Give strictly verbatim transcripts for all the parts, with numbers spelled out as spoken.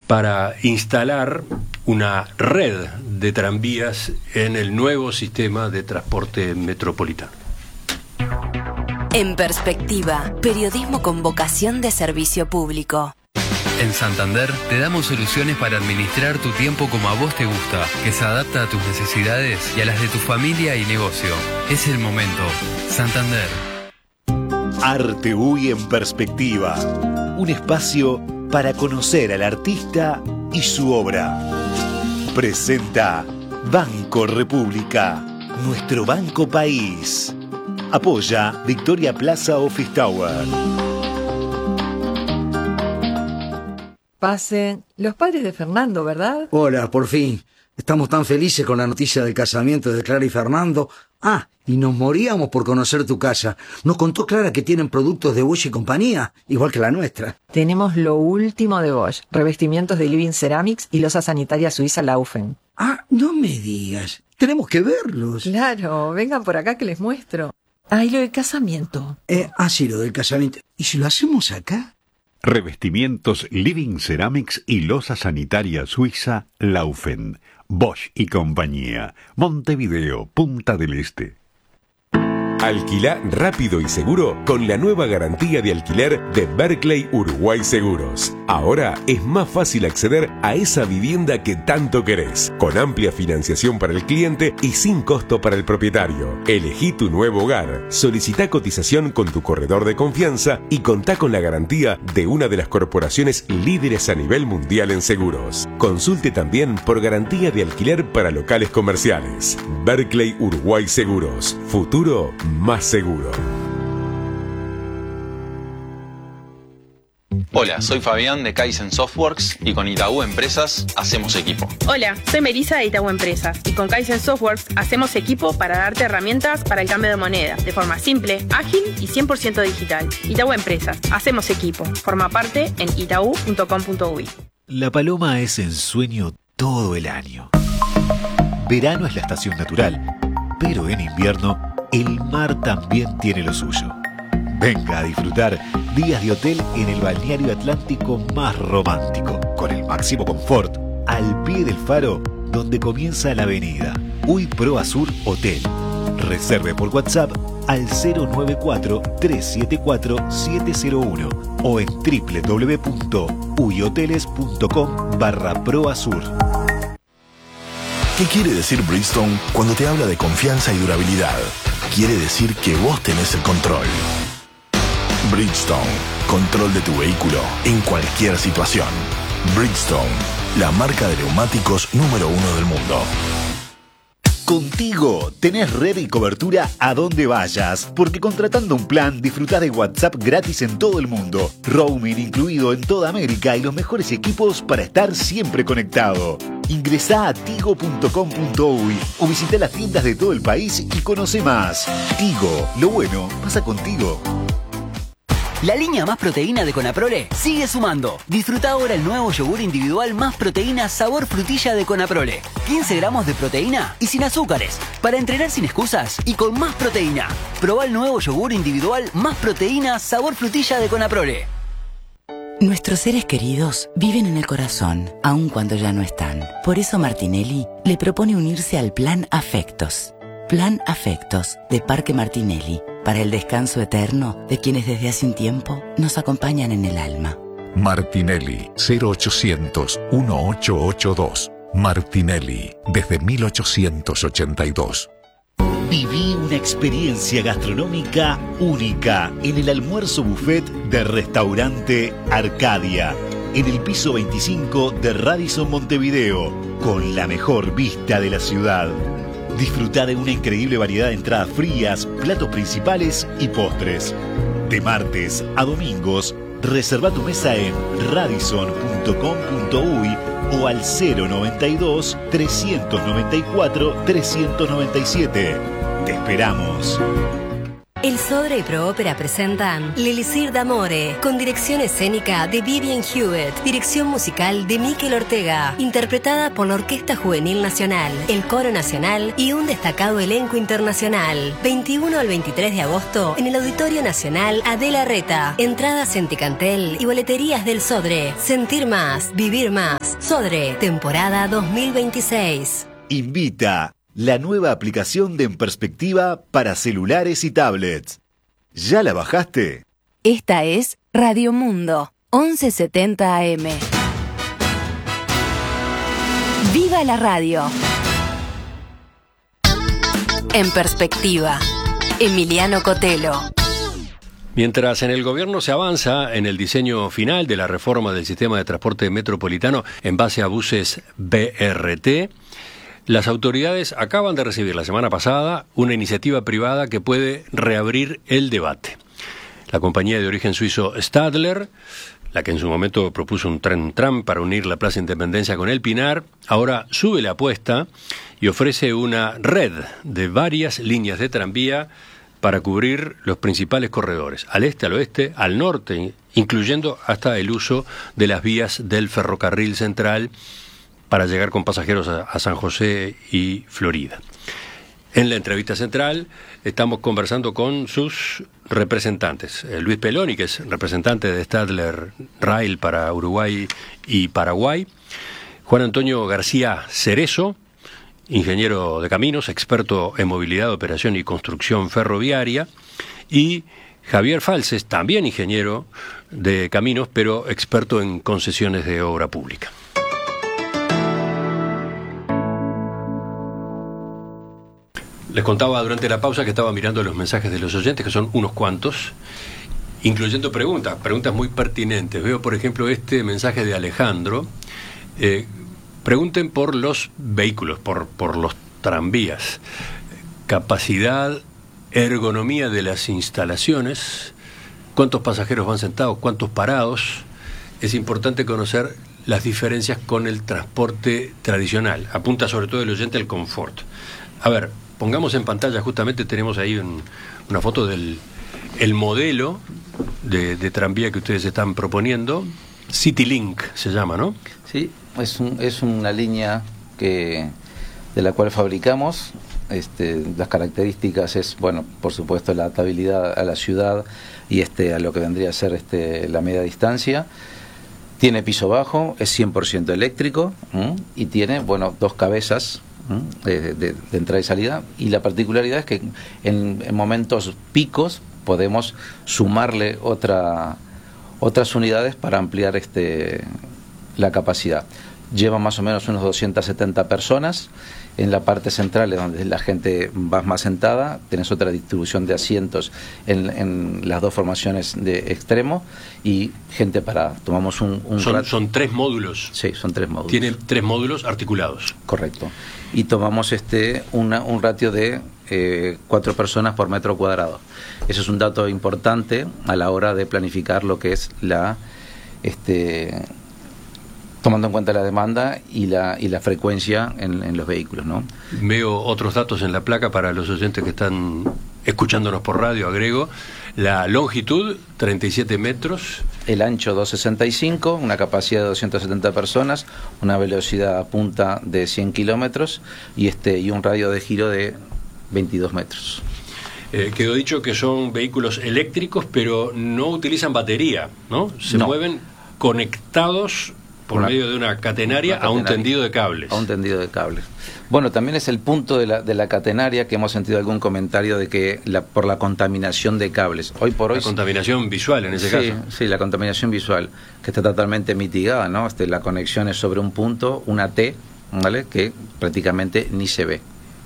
para instalar una red de tranvías en el nuevo sistema de transporte metropolitano. En Perspectiva, periodismo con vocación de servicio público. En Santander te damos soluciones para administrar tu tiempo como a vos te gusta, que se adapta a tus necesidades y a las de tu familia y negocio. Es el momento. Santander. Arte U Y en Perspectiva. Un espacio para conocer al artista y su obra. Presenta Banco República, nuestro banco país. Apoya Victoria Plaza Office Tower. Pasen. Los padres de Fernando, ¿verdad? Hola, por fin. Estamos tan felices con la noticia del casamiento de Clara y Fernando. Ah, y nos moríamos por conocer tu casa. Nos contó Clara que tienen productos de Bosch y compañía, igual que la nuestra. Tenemos lo último de Bosch. Revestimientos de Living Ceramics y losa sanitaria suiza Laufen. Ah, no me digas. Tenemos que verlos. Claro, vengan por acá que les muestro. Ah, y lo del casamiento. Eh, ah, sí, lo del casamiento. ¿Y si lo hacemos acá? Revestimientos Living Ceramics y losa sanitaria suiza Laufen. Bosch y compañía. Montevideo, Punta del Este. Alquilá rápido y seguro con la nueva garantía de alquiler de Berkeley Uruguay Seguros. Ahora es más fácil acceder a esa vivienda que tanto querés, con amplia financiación para el cliente y sin costo para el propietario. Elegí tu nuevo hogar, solicita cotización con tu corredor de confianza y contá con la garantía de una de las corporaciones líderes a nivel mundial en seguros. Consulte también por garantía de alquiler para locales comerciales. Berkeley Uruguay Seguros. Futuro más seguro. Hola, soy Fabián de Kaizen Softworks y con Itaú Empresas hacemos equipo. Hola, soy Melissa de Itaú Empresas y con Kaizen Softworks hacemos equipo para darte herramientas para el cambio de moneda de forma simple, ágil y cien por ciento digital. Itaú Empresas, hacemos equipo. Forma parte en itaú punto com punto uy. La paloma es ensueño todo el año. Verano es la estación natural, pero en invierno el mar también tiene lo suyo. Venga a disfrutar días de hotel en el balneario atlántico más romántico, con el máximo confort, al pie del faro donde comienza la avenida. Uy Pro Azur Hotel. Reserve por WhatsApp al cero nueve cuatro, tres siete cuatro, siete cero uno o en doble u doble u doble u punto uyoteles punto com barra proazur. ¿Qué quiere decir Bridgestone cuando te habla de confianza y durabilidad? Quiere decir que vos tenés el control. Bridgestone, control de tu vehículo en cualquier situación. Bridgestone, la marca de neumáticos número uno del mundo. Contigo tenés red y cobertura a donde vayas, porque contratando un plan disfrutás de WhatsApp gratis en todo el mundo, roaming incluido en toda América y los mejores equipos para estar siempre conectado. Ingresá a tigo punto com punto uy o visita las tiendas de todo el país y conoce más. Tigo, lo bueno pasa contigo. La línea Más Proteína de Conaprole sigue sumando. Disfruta ahora el nuevo yogur individual Más Proteína sabor frutilla de Conaprole. quince gramos de proteína y sin azúcares. Para entrenar sin excusas y con más proteína. Probá el nuevo yogur individual Más Proteína sabor frutilla de Conaprole. Nuestros seres queridos viven en el corazón, aun cuando ya no están. Por eso Martinelli le propone unirse al Plan Afectos. Plan Afectos de Parque Martinelli, para el descanso eterno de quienes desde hace un tiempo nos acompañan en el alma. Martinelli, cero ochocientos, dieciocho ochenta y dos. Martinelli, desde mil ochocientos ochenta y dos. Viví una experiencia gastronómica única en el almuerzo buffet de Restaurante Arcadia, en el piso veinticinco de Radisson Montevideo, con la mejor vista de la ciudad. Disfruta de una increíble variedad de entradas frías, platos principales y postres. De martes a domingos, reserva tu mesa en radisson punto com punto uy o al cero noventa y dos, trescientos noventa y cuatro, trescientos noventa y siete. Te esperamos. El Sodre y Proópera presentan L'Elisir d'Amore, con dirección escénica de Vivian Hewitt, dirección musical de Mikel Ortega, interpretada por la Orquesta Juvenil Nacional, el Coro Nacional y un destacado elenco internacional. veintiuno al veintitrés de agosto en el Auditorio Nacional Adela Reta. Entradas en Ticantel y boleterías del Sodre. Sentir más, vivir más. Sodre, temporada dos mil veintiséis. Invita la nueva aplicación de En Perspectiva para celulares y tablets. ¿Ya la bajaste? Esta es Radio Mundo, once setenta A M. ¡Viva la radio! En Perspectiva, Emiliano Cotelo. Mientras en el gobierno se avanza en el diseño final de la reforma del sistema de transporte metropolitano en base a buses B R T, las autoridades acaban de recibir la semana pasada una iniciativa privada que puede reabrir el debate. La compañía de origen suizo Stadler, la que en su momento propuso un tren tram para unir la Plaza Independencia con el Pinar, ahora sube la apuesta y ofrece una red de varias líneas de tranvía para cubrir los principales corredores, al este, al oeste, al norte, incluyendo hasta el uso de las vías del ferrocarril central para llegar con pasajeros a, a San José y Florida. En la entrevista central estamos conversando con sus representantes. Eh, Luis Peloni, que es representante de Stadler Rail para Uruguay y Paraguay. Juan Antonio García Cerezo, ingeniero de caminos, experto en movilidad, operación y construcción ferroviaria. Y Javier Falces, también ingeniero de caminos, pero experto en concesiones de obra pública. Les contaba durante la pausa que estaba mirando los mensajes de los oyentes, que son unos cuantos, incluyendo preguntas, preguntas muy pertinentes. Veo, por ejemplo, este mensaje de Alejandro. Eh, pregunten por los vehículos, por, por los tranvías. Capacidad, ergonomía de las instalaciones, cuántos pasajeros van sentados, cuántos parados. Es importante conocer las diferencias con el transporte tradicional. Apunta sobre todo el oyente al confort. A ver, pongamos en pantalla, justamente tenemos ahí un, una foto del el modelo de, de tranvía que ustedes están proponiendo. CityLink se llama, ¿no? Sí, es, un, es una línea que de la cual fabricamos. Este, las características es, bueno, por supuesto, la adaptabilidad a la ciudad y este a lo que vendría a ser este la media distancia. Tiene piso bajo, es cien por ciento eléctrico, ¿m? Y tiene, bueno, dos cabezas De, de, de entrada y salida, y la particularidad es que en, en momentos picos podemos sumarle otra otras unidades para ampliar este la capacidad. Lleva más o menos unos doscientas setenta personas. En la parte central, donde la gente va más sentada, tenés otra distribución de asientos en, en las dos formaciones de extremo y gente parada. Tomamos un, un son, rato. son tres módulos. Sí, son tres módulos. Tiene tres módulos articulados. Correcto. Y tomamos este una, un ratio de eh, cuatro personas por metro cuadrado. Eso es un dato importante a la hora de planificar lo que es la este tomando en cuenta la demanda y la y la frecuencia en, en los vehículos, ¿no? Veo otros datos en la placa para los oyentes que están escuchándonos por radio, agrego. La longitud, treinta y siete metros. El ancho, doscientos sesenta y cinco, una capacidad de doscientas setenta personas, una velocidad a punta de cien kilómetros y, este, y un radio de giro de veintidós metros. Eh, quedó dicho que son vehículos eléctricos, pero no utilizan batería, ¿no? Se no. mueven conectados por una, medio de una catenaria, una catenaria a un tendido de cables. A un tendido de cables. Bueno, también es el punto de la, de la catenaria que hemos sentido algún comentario de que la, por la contaminación de cables. Hoy por hoy. La contaminación visual en ese sí, caso. Sí, la contaminación visual, que está totalmente mitigada, ¿no? Este, la conexión es sobre un punto, una T, ¿vale? Que prácticamente ni se ve.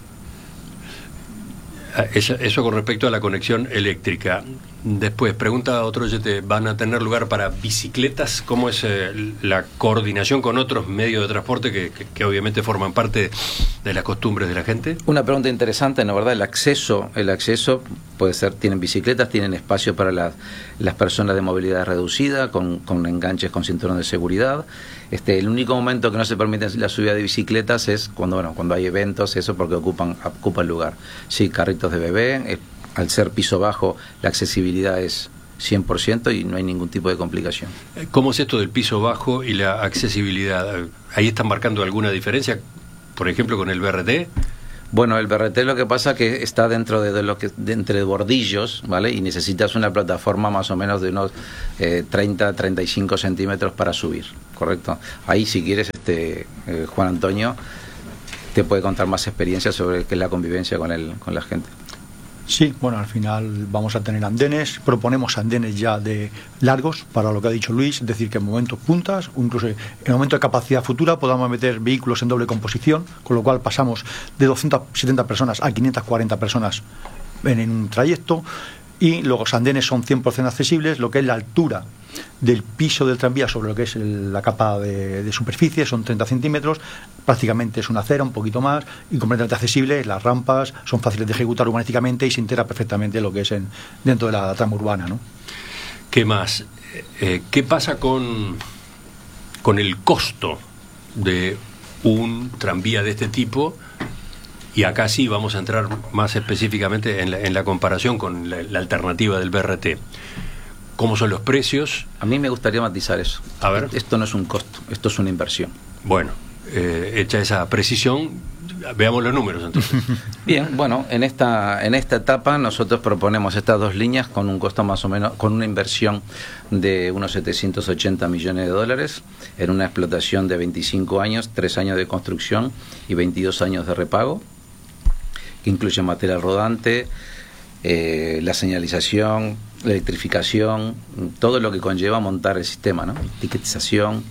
Eso, eso con respecto a la conexión eléctrica. Después, pregunta a otro oyente, ¿van a tener lugar para bicicletas? ¿Cómo es eh, la coordinación con otros medios de transporte que, que, que obviamente forman parte de las costumbres de la gente? Una pregunta interesante, ¿no? ¿Verdad? El acceso, el acceso puede ser, tienen bicicletas, tienen espacio para las, las personas de movilidad reducida, con, con enganches con cinturón de seguridad. Este, el único momento que no se permite la subida de bicicletas es cuando, bueno, cuando hay eventos, eso porque ocupan, ocupan lugar. Sí, carritos de bebé, eh, al ser piso bajo, la accesibilidad es cien por ciento y no hay ningún tipo de complicación. ¿Cómo es esto del piso bajo y la accesibilidad? ¿Ahí están marcando alguna diferencia, por ejemplo, con el B R T? Bueno, el B R T lo que pasa que está dentro de, de lo que de entre bordillos, ¿vale? Y necesitas una plataforma más o menos de unos eh, treinta a treinta y cinco centímetros para subir, ¿correcto? Ahí, si quieres, este eh, Juan Antonio te puede contar más experiencias sobre qué es la convivencia con el con la gente. Sí, bueno, al final vamos a tener andenes, proponemos andenes ya de largos para lo que ha dicho Luis, es decir, que en momentos puntas, o incluso en el momento de capacidad futura, podamos meter vehículos en doble composición, con lo cual pasamos de doscientas setenta personas a quinientas cuarenta personas en, en un trayecto. Y los andenes son cien por ciento accesibles, lo que es la altura del piso del tranvía sobre lo que es el, la capa de, de superficie, son treinta centímetros, prácticamente es una acera, un poquito más, y completamente accesible. Las rampas son fáciles de ejecutar urbanísticamente y se integra perfectamente lo que es en, dentro de la trama urbana, ¿no? ¿Qué más? Eh, ¿Qué pasa con, con el costo de un tranvía de este tipo? Y acá sí vamos a entrar más específicamente en la, en la comparación con la, la alternativa del B R T. ¿Cómo son los precios? A mí me gustaría matizar eso. A ver. Esto no es un costo, esto es una inversión. Bueno, eh, hecha esa precisión, veamos los números entonces. Bien, bueno, en esta en esta etapa nosotros proponemos estas dos líneas con un costo más o menos, con una inversión de unos setecientos ochenta millones de dólares, en una explotación de veinticinco años, tres años de construcción y veintidós años de repago, que incluye material rodante, eh, la señalización, la electrificación, todo lo que conlleva montar el sistema, ¿no? Ticketización.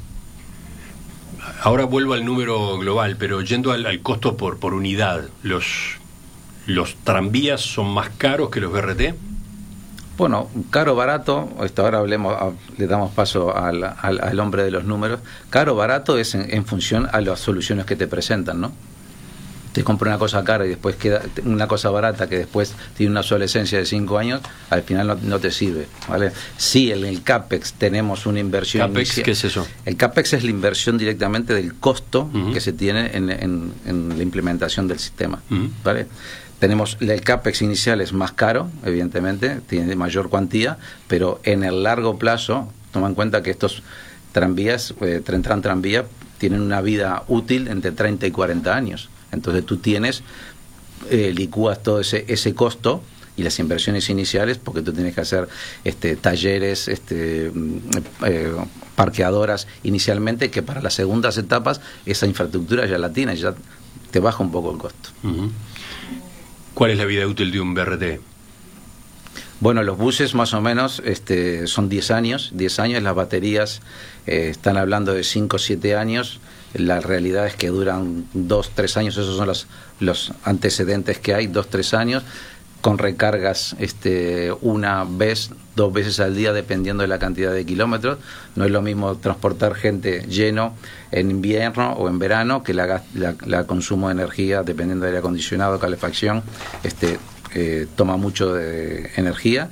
Ahora vuelvo al número global, pero yendo al, al costo por, por unidad, ¿los, los tranvías son más caros que los B R T? Bueno, caro, barato, esto ahora hablemos, a, le damos paso al, al, al hombre de los números. Caro, barato es en, en función a las soluciones que te presentan, ¿no? Te compras una cosa cara y después queda una cosa barata que después tiene una obsolescencia de cinco años, al final no, no te sirve, ¿vale? Sí, en el CAPEX tenemos una inversión. ¿CAPEX inicial. ¿Qué es eso? El CAPEX es la inversión directamente del costo uh-huh. que se tiene en, en, en la implementación del sistema, uh-huh. ¿vale? Tenemos el CAPEX inicial es más caro, evidentemente, tiene mayor cuantía, pero en el largo plazo, toma en cuenta que estos tranvías, eh, Tren Tran Tranvía, tienen una vida útil entre treinta y cuarenta años. Entonces tú tienes, eh, licúas todo ese, ese costo y las inversiones iniciales, porque tú tienes que hacer este, talleres, este, eh, parqueadoras inicialmente, que para las segundas etapas esa infraestructura ya la tienes, ya te baja un poco el costo. Uh-huh. ¿Cuál es la vida útil de un B R T? Bueno, los buses más o menos este, son diez años, diez años, las baterías eh, están hablando de cinco o siete años. La realidad es que duran dos, tres años, esos son los, los antecedentes que hay, dos, tres años, con recargas este, una vez, dos veces al día, dependiendo de la cantidad de kilómetros. No es lo mismo transportar gente lleno en invierno o en verano, que la, la, la consumo de energía, dependiendo del aire acondicionado, calefacción, este, eh, toma mucho de energía.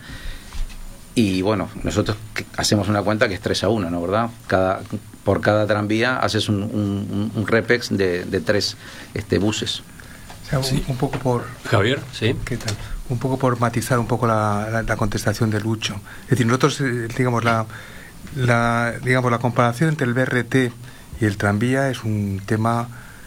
Y bueno, nosotros hacemos una cuenta que es tres a uno, ¿no? ¿Verdad? Cada... Por cada tranvía haces un, un, un repex de, de tres este, buses. O sea, un, sí. un poco por... Javier, ¿sí? ¿Qué tal? Un poco por matizar un poco la, la, la contestación de Lucho. Es decir, nosotros, eh, digamos, la, la, digamos, la comparación entre el B R T y el tranvía es un tema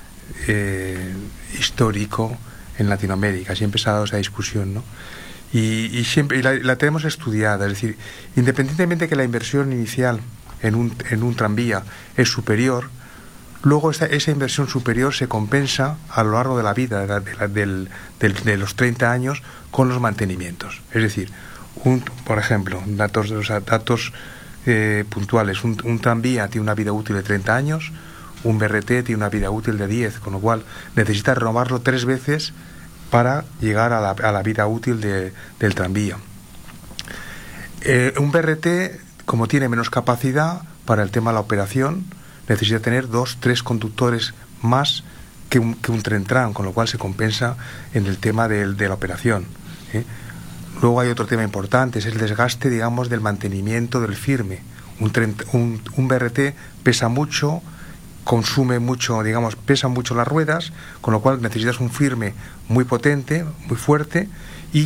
eh, histórico en Latinoamérica. Siempre se ha dado esa discusión, ¿no? Y, y siempre y la, la tenemos estudiada. Es decir, independientemente de que la inversión inicial en un, en un tranvía es superior, luego esa, esa inversión superior se compensa a lo largo de la vida, de, la, de, la, del, del, de los treinta años, con los mantenimientos. Es decir, un, por ejemplo, datos, o sea, datos eh, puntuales, un, un tranvía tiene una vida útil de treinta años, un B R T tiene una vida útil de diez, con lo cual necesita renovarlo tres veces para llegar a la, a la vida útil de, del tranvía. Eh, un B R T, como tiene menos capacidad para el tema de la operación, necesita tener dos, tres conductores más que un, que un tren tram, con lo cual se compensa en el tema de, de la operación, ¿eh? Luego hay otro tema importante, es el desgaste, digamos, del mantenimiento del firme. Un, tren, un, un B R T pesa mucho, consume mucho, digamos, pesan mucho las ruedas, con lo cual necesitas un firme muy potente, muy fuerte, y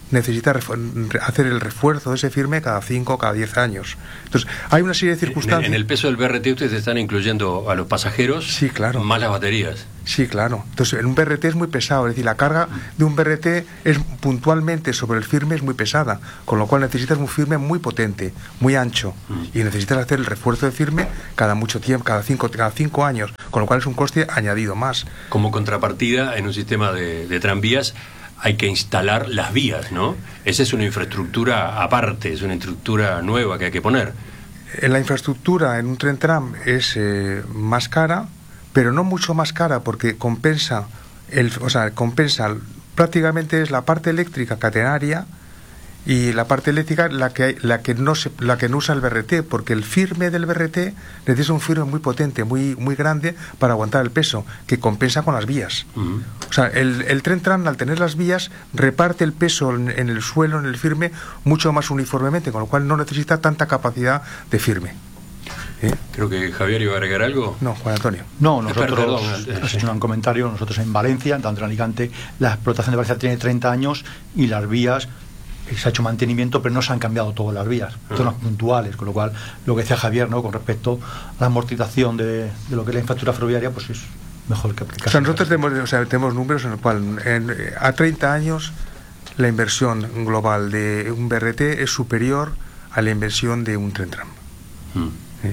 necesita hacer el refuerzo de ese firme cada cinco o cada diez años. Entonces, hay una serie de circunstancias. En el peso del B R T ustedes están incluyendo a los pasajeros, sí, claro, más las baterías. Sí, claro. Entonces, en un B R T es muy pesado, es decir, la carga de un B R T es puntualmente sobre el firme es muy pesada, con lo cual necesitas un firme muy potente, muy ancho, mm. y necesitas hacer el refuerzo de firme cada mucho tiempo, cada cinco, cada cinco años, con lo cual es un coste añadido más. Como contrapartida, en un sistema de, de tranvías hay que instalar las vías, ¿no? Esa es una infraestructura aparte, es una infraestructura nueva que hay que poner. La infraestructura en un tren tram es eh, más cara, pero no mucho más cara, porque compensa, el, o sea, compensa prácticamente es la parte eléctrica catenaria y la parte eléctrica la que hay, la que no se, la que no usa el B R T, porque el firme del B R T necesita un firme muy potente, muy muy grande para aguantar el peso, que compensa con las vías. Uh-huh. O sea, el, el tren tram, al tener las vías, reparte el peso en, en el suelo, en el firme, mucho más uniformemente, con lo cual no necesita tanta capacidad de firme. ¿Eh? Creo que Javier iba a agregar algo. No, Juan Antonio. No, nosotros, perdón, has hecho un comentario, nosotros en Valencia, tanto en Alicante, la explotación de Valencia tiene treinta años y las vías se ha hecho mantenimiento, pero no se han cambiado todas las vías, uh-huh. zonas puntuales, con lo cual lo que decía Javier, ¿no?, con respecto a la amortización de, de lo que es la infraestructura ferroviaria, pues es mejor que aplicar. O sea, nosotros tenemos, o sea, tenemos números en los cuales en, a treinta años la inversión global de un B R T es superior a la inversión de un tren tram. Uh-huh. ¿Eh?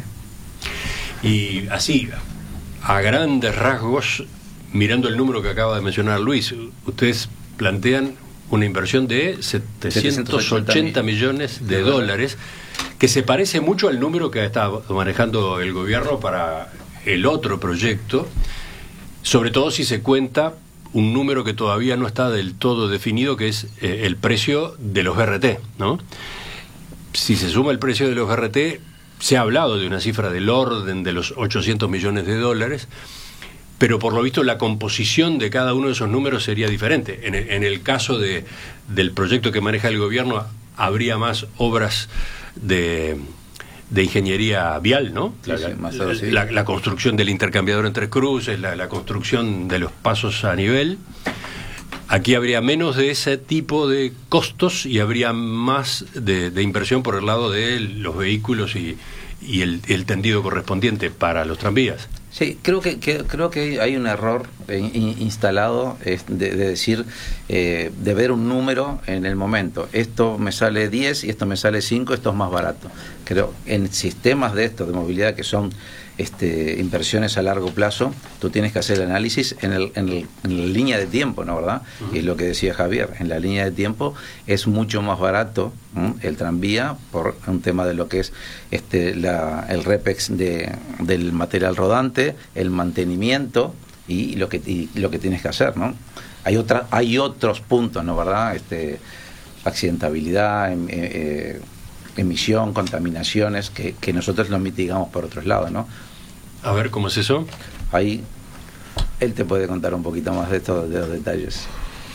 Y así, a grandes rasgos, mirando el número que acaba de mencionar Luis, ustedes plantean una inversión de setecientos ochenta millones de dólares, que se parece mucho al número que está manejando el gobierno para el otro proyecto, sobre todo si se cuenta un número que todavía no está del todo definido, que es eh, el precio de los B R T, ¿no? Si se suma el precio de los B R T, se ha hablado de una cifra del orden de los ochocientos millones de dólares, pero por lo visto la composición de cada uno de esos números sería diferente. En el, en el caso de, del proyecto que maneja el gobierno, habría más obras de, de ingeniería vial, ¿no? Sí, la, sí, más la, la, la construcción del intercambiador en Tres Cruces, la, la construcción de los pasos a nivel. Aquí habría menos de ese tipo de costos y habría más de, de inversión por el lado de los vehículos y, y el, el tendido correspondiente para los tranvías. Sí, creo que, que creo que hay un error eh, instalado eh, de, de decir, eh, de ver un número en el momento. Esto me sale diez y esto me sale cinco, esto es más barato. Creo en sistemas de estos de movilidad que son este, inversiones a largo plazo, tú tienes que hacer el análisis en, el, en, el, en la línea de tiempo, ¿no, verdad? Uh-huh. Y es lo que decía Javier, en la línea de tiempo es mucho más barato ¿eh? el tranvía por un tema de lo que es este, la, el REPEX de, del material rodante, el mantenimiento y lo que y lo que tienes que hacer, ¿no? Hay otra, hay otros puntos, ¿no, verdad? Este, accidentabilidad, em, eh, emisión, contaminaciones que, que nosotros los mitigamos por otros lados, ¿no? A ver, ¿cómo es eso? Ahí él te puede contar un poquito más de estos de los detalles.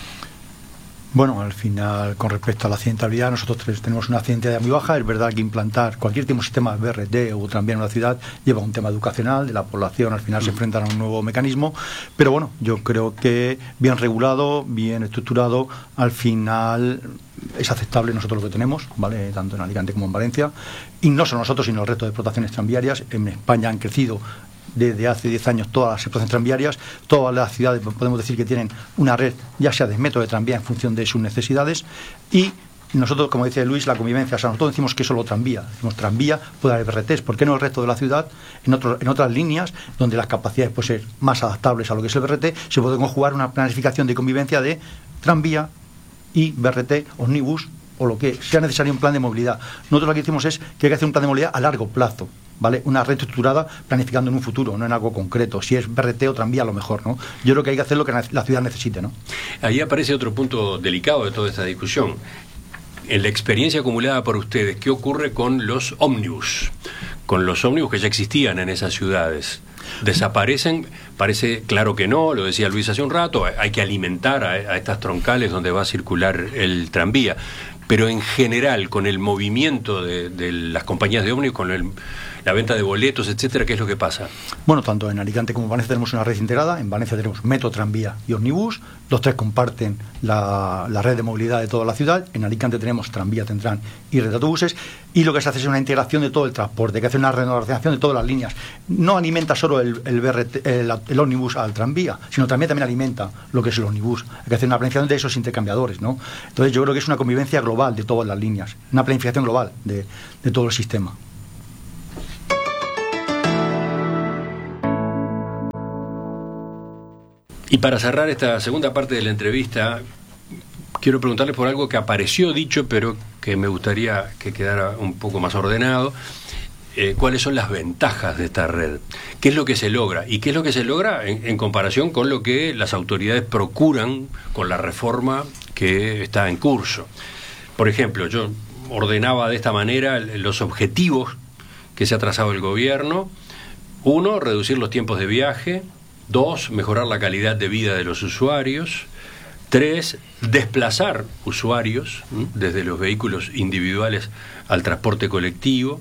Bueno, al final, con respecto a la accidentabilidad, nosotros tenemos una accidentabilidad muy baja. Es verdad que implantar cualquier tipo de sistema B R T o tranvía en una ciudad lleva un tema educacional de la población, al final mm. se enfrentan a un nuevo mecanismo, pero bueno, yo creo que bien regulado, bien estructurado, al final es aceptable nosotros lo que tenemos, ¿vale? Tanto en Alicante como en Valencia, y no solo nosotros, sino el resto de explotaciones tranviarias. En España han crecido desde hace diez años todas las explotaciones tranviarias, todas las ciudades podemos decir que tienen una red ya sea de método de tranvía en función de sus necesidades, y nosotros, como decía Luis, la convivencia, o sea, nosotros decimos que solo tranvía, decimos tranvía, puede haber B R Ts, ¿por qué no el resto de la ciudad? En, otro, en otras líneas, donde las capacidades pueden ser más adaptables a lo que es el B R T, se puede conjugar una planificación de convivencia de tranvía y B R T, ómnibus, o lo que sea necesario, un plan de movilidad. Nosotros lo que decimos es que hay que hacer un plan de movilidad a largo plazo, ¿vale? Una red estructurada planificando en un futuro, no en algo concreto. Si es B R T o tranvía, a lo mejor, ¿no? Yo creo que hay que hacer lo que la ciudad necesite, ¿no? Ahí aparece otro punto delicado de toda esta discusión. En la experiencia acumulada por ustedes, ¿qué ocurre con los ómnibus? Con los ómnibus que ya existían en esas ciudades. ¿Desaparecen? Parece claro que no, lo decía Luis hace un rato, hay que alimentar a, a estas troncales donde va a circular el tranvía. pero en general, con el movimiento de, de las compañías de ómnibus, con el, la venta de boletos, etcétera, ¿qué es lo que pasa? Bueno, tanto en Alicante como en Valencia tenemos una red integrada. En Valencia tenemos metro, tranvía y ómnibus. Los tres comparten la, la red de movilidad de toda la ciudad. En Alicante tenemos tranvía, Tentran y red de autobuses. Y lo que se hace es una integración de todo el transporte, que hace una renovación de todas las líneas. No alimenta solo el, el, B R T, el, el ómnibus al tranvía, sino también, también alimenta lo que es el ómnibus. Hay que hacer una planificación de esos intercambiadores, ¿no? Entonces yo creo que es una convivencia global de todas las líneas, una planificación global de, de todo el sistema. Y para cerrar esta segunda parte de la entrevista, quiero preguntarles por algo que apareció dicho, pero que me gustaría que quedara un poco más ordenado. Eh, ¿Cuáles son las ventajas de esta red? ¿Qué es lo que se logra? ¿Y qué es lo que se logra en, en comparación con lo que las autoridades procuran con la reforma que está en curso? Por ejemplo, yo ordenaba de esta manera los objetivos que se ha trazado el gobierno. Uno, reducir los tiempos de viaje. Dos, mejorar la calidad de vida de los usuarios. Tres, desplazar usuarios ¿m? desde los vehículos individuales al transporte colectivo.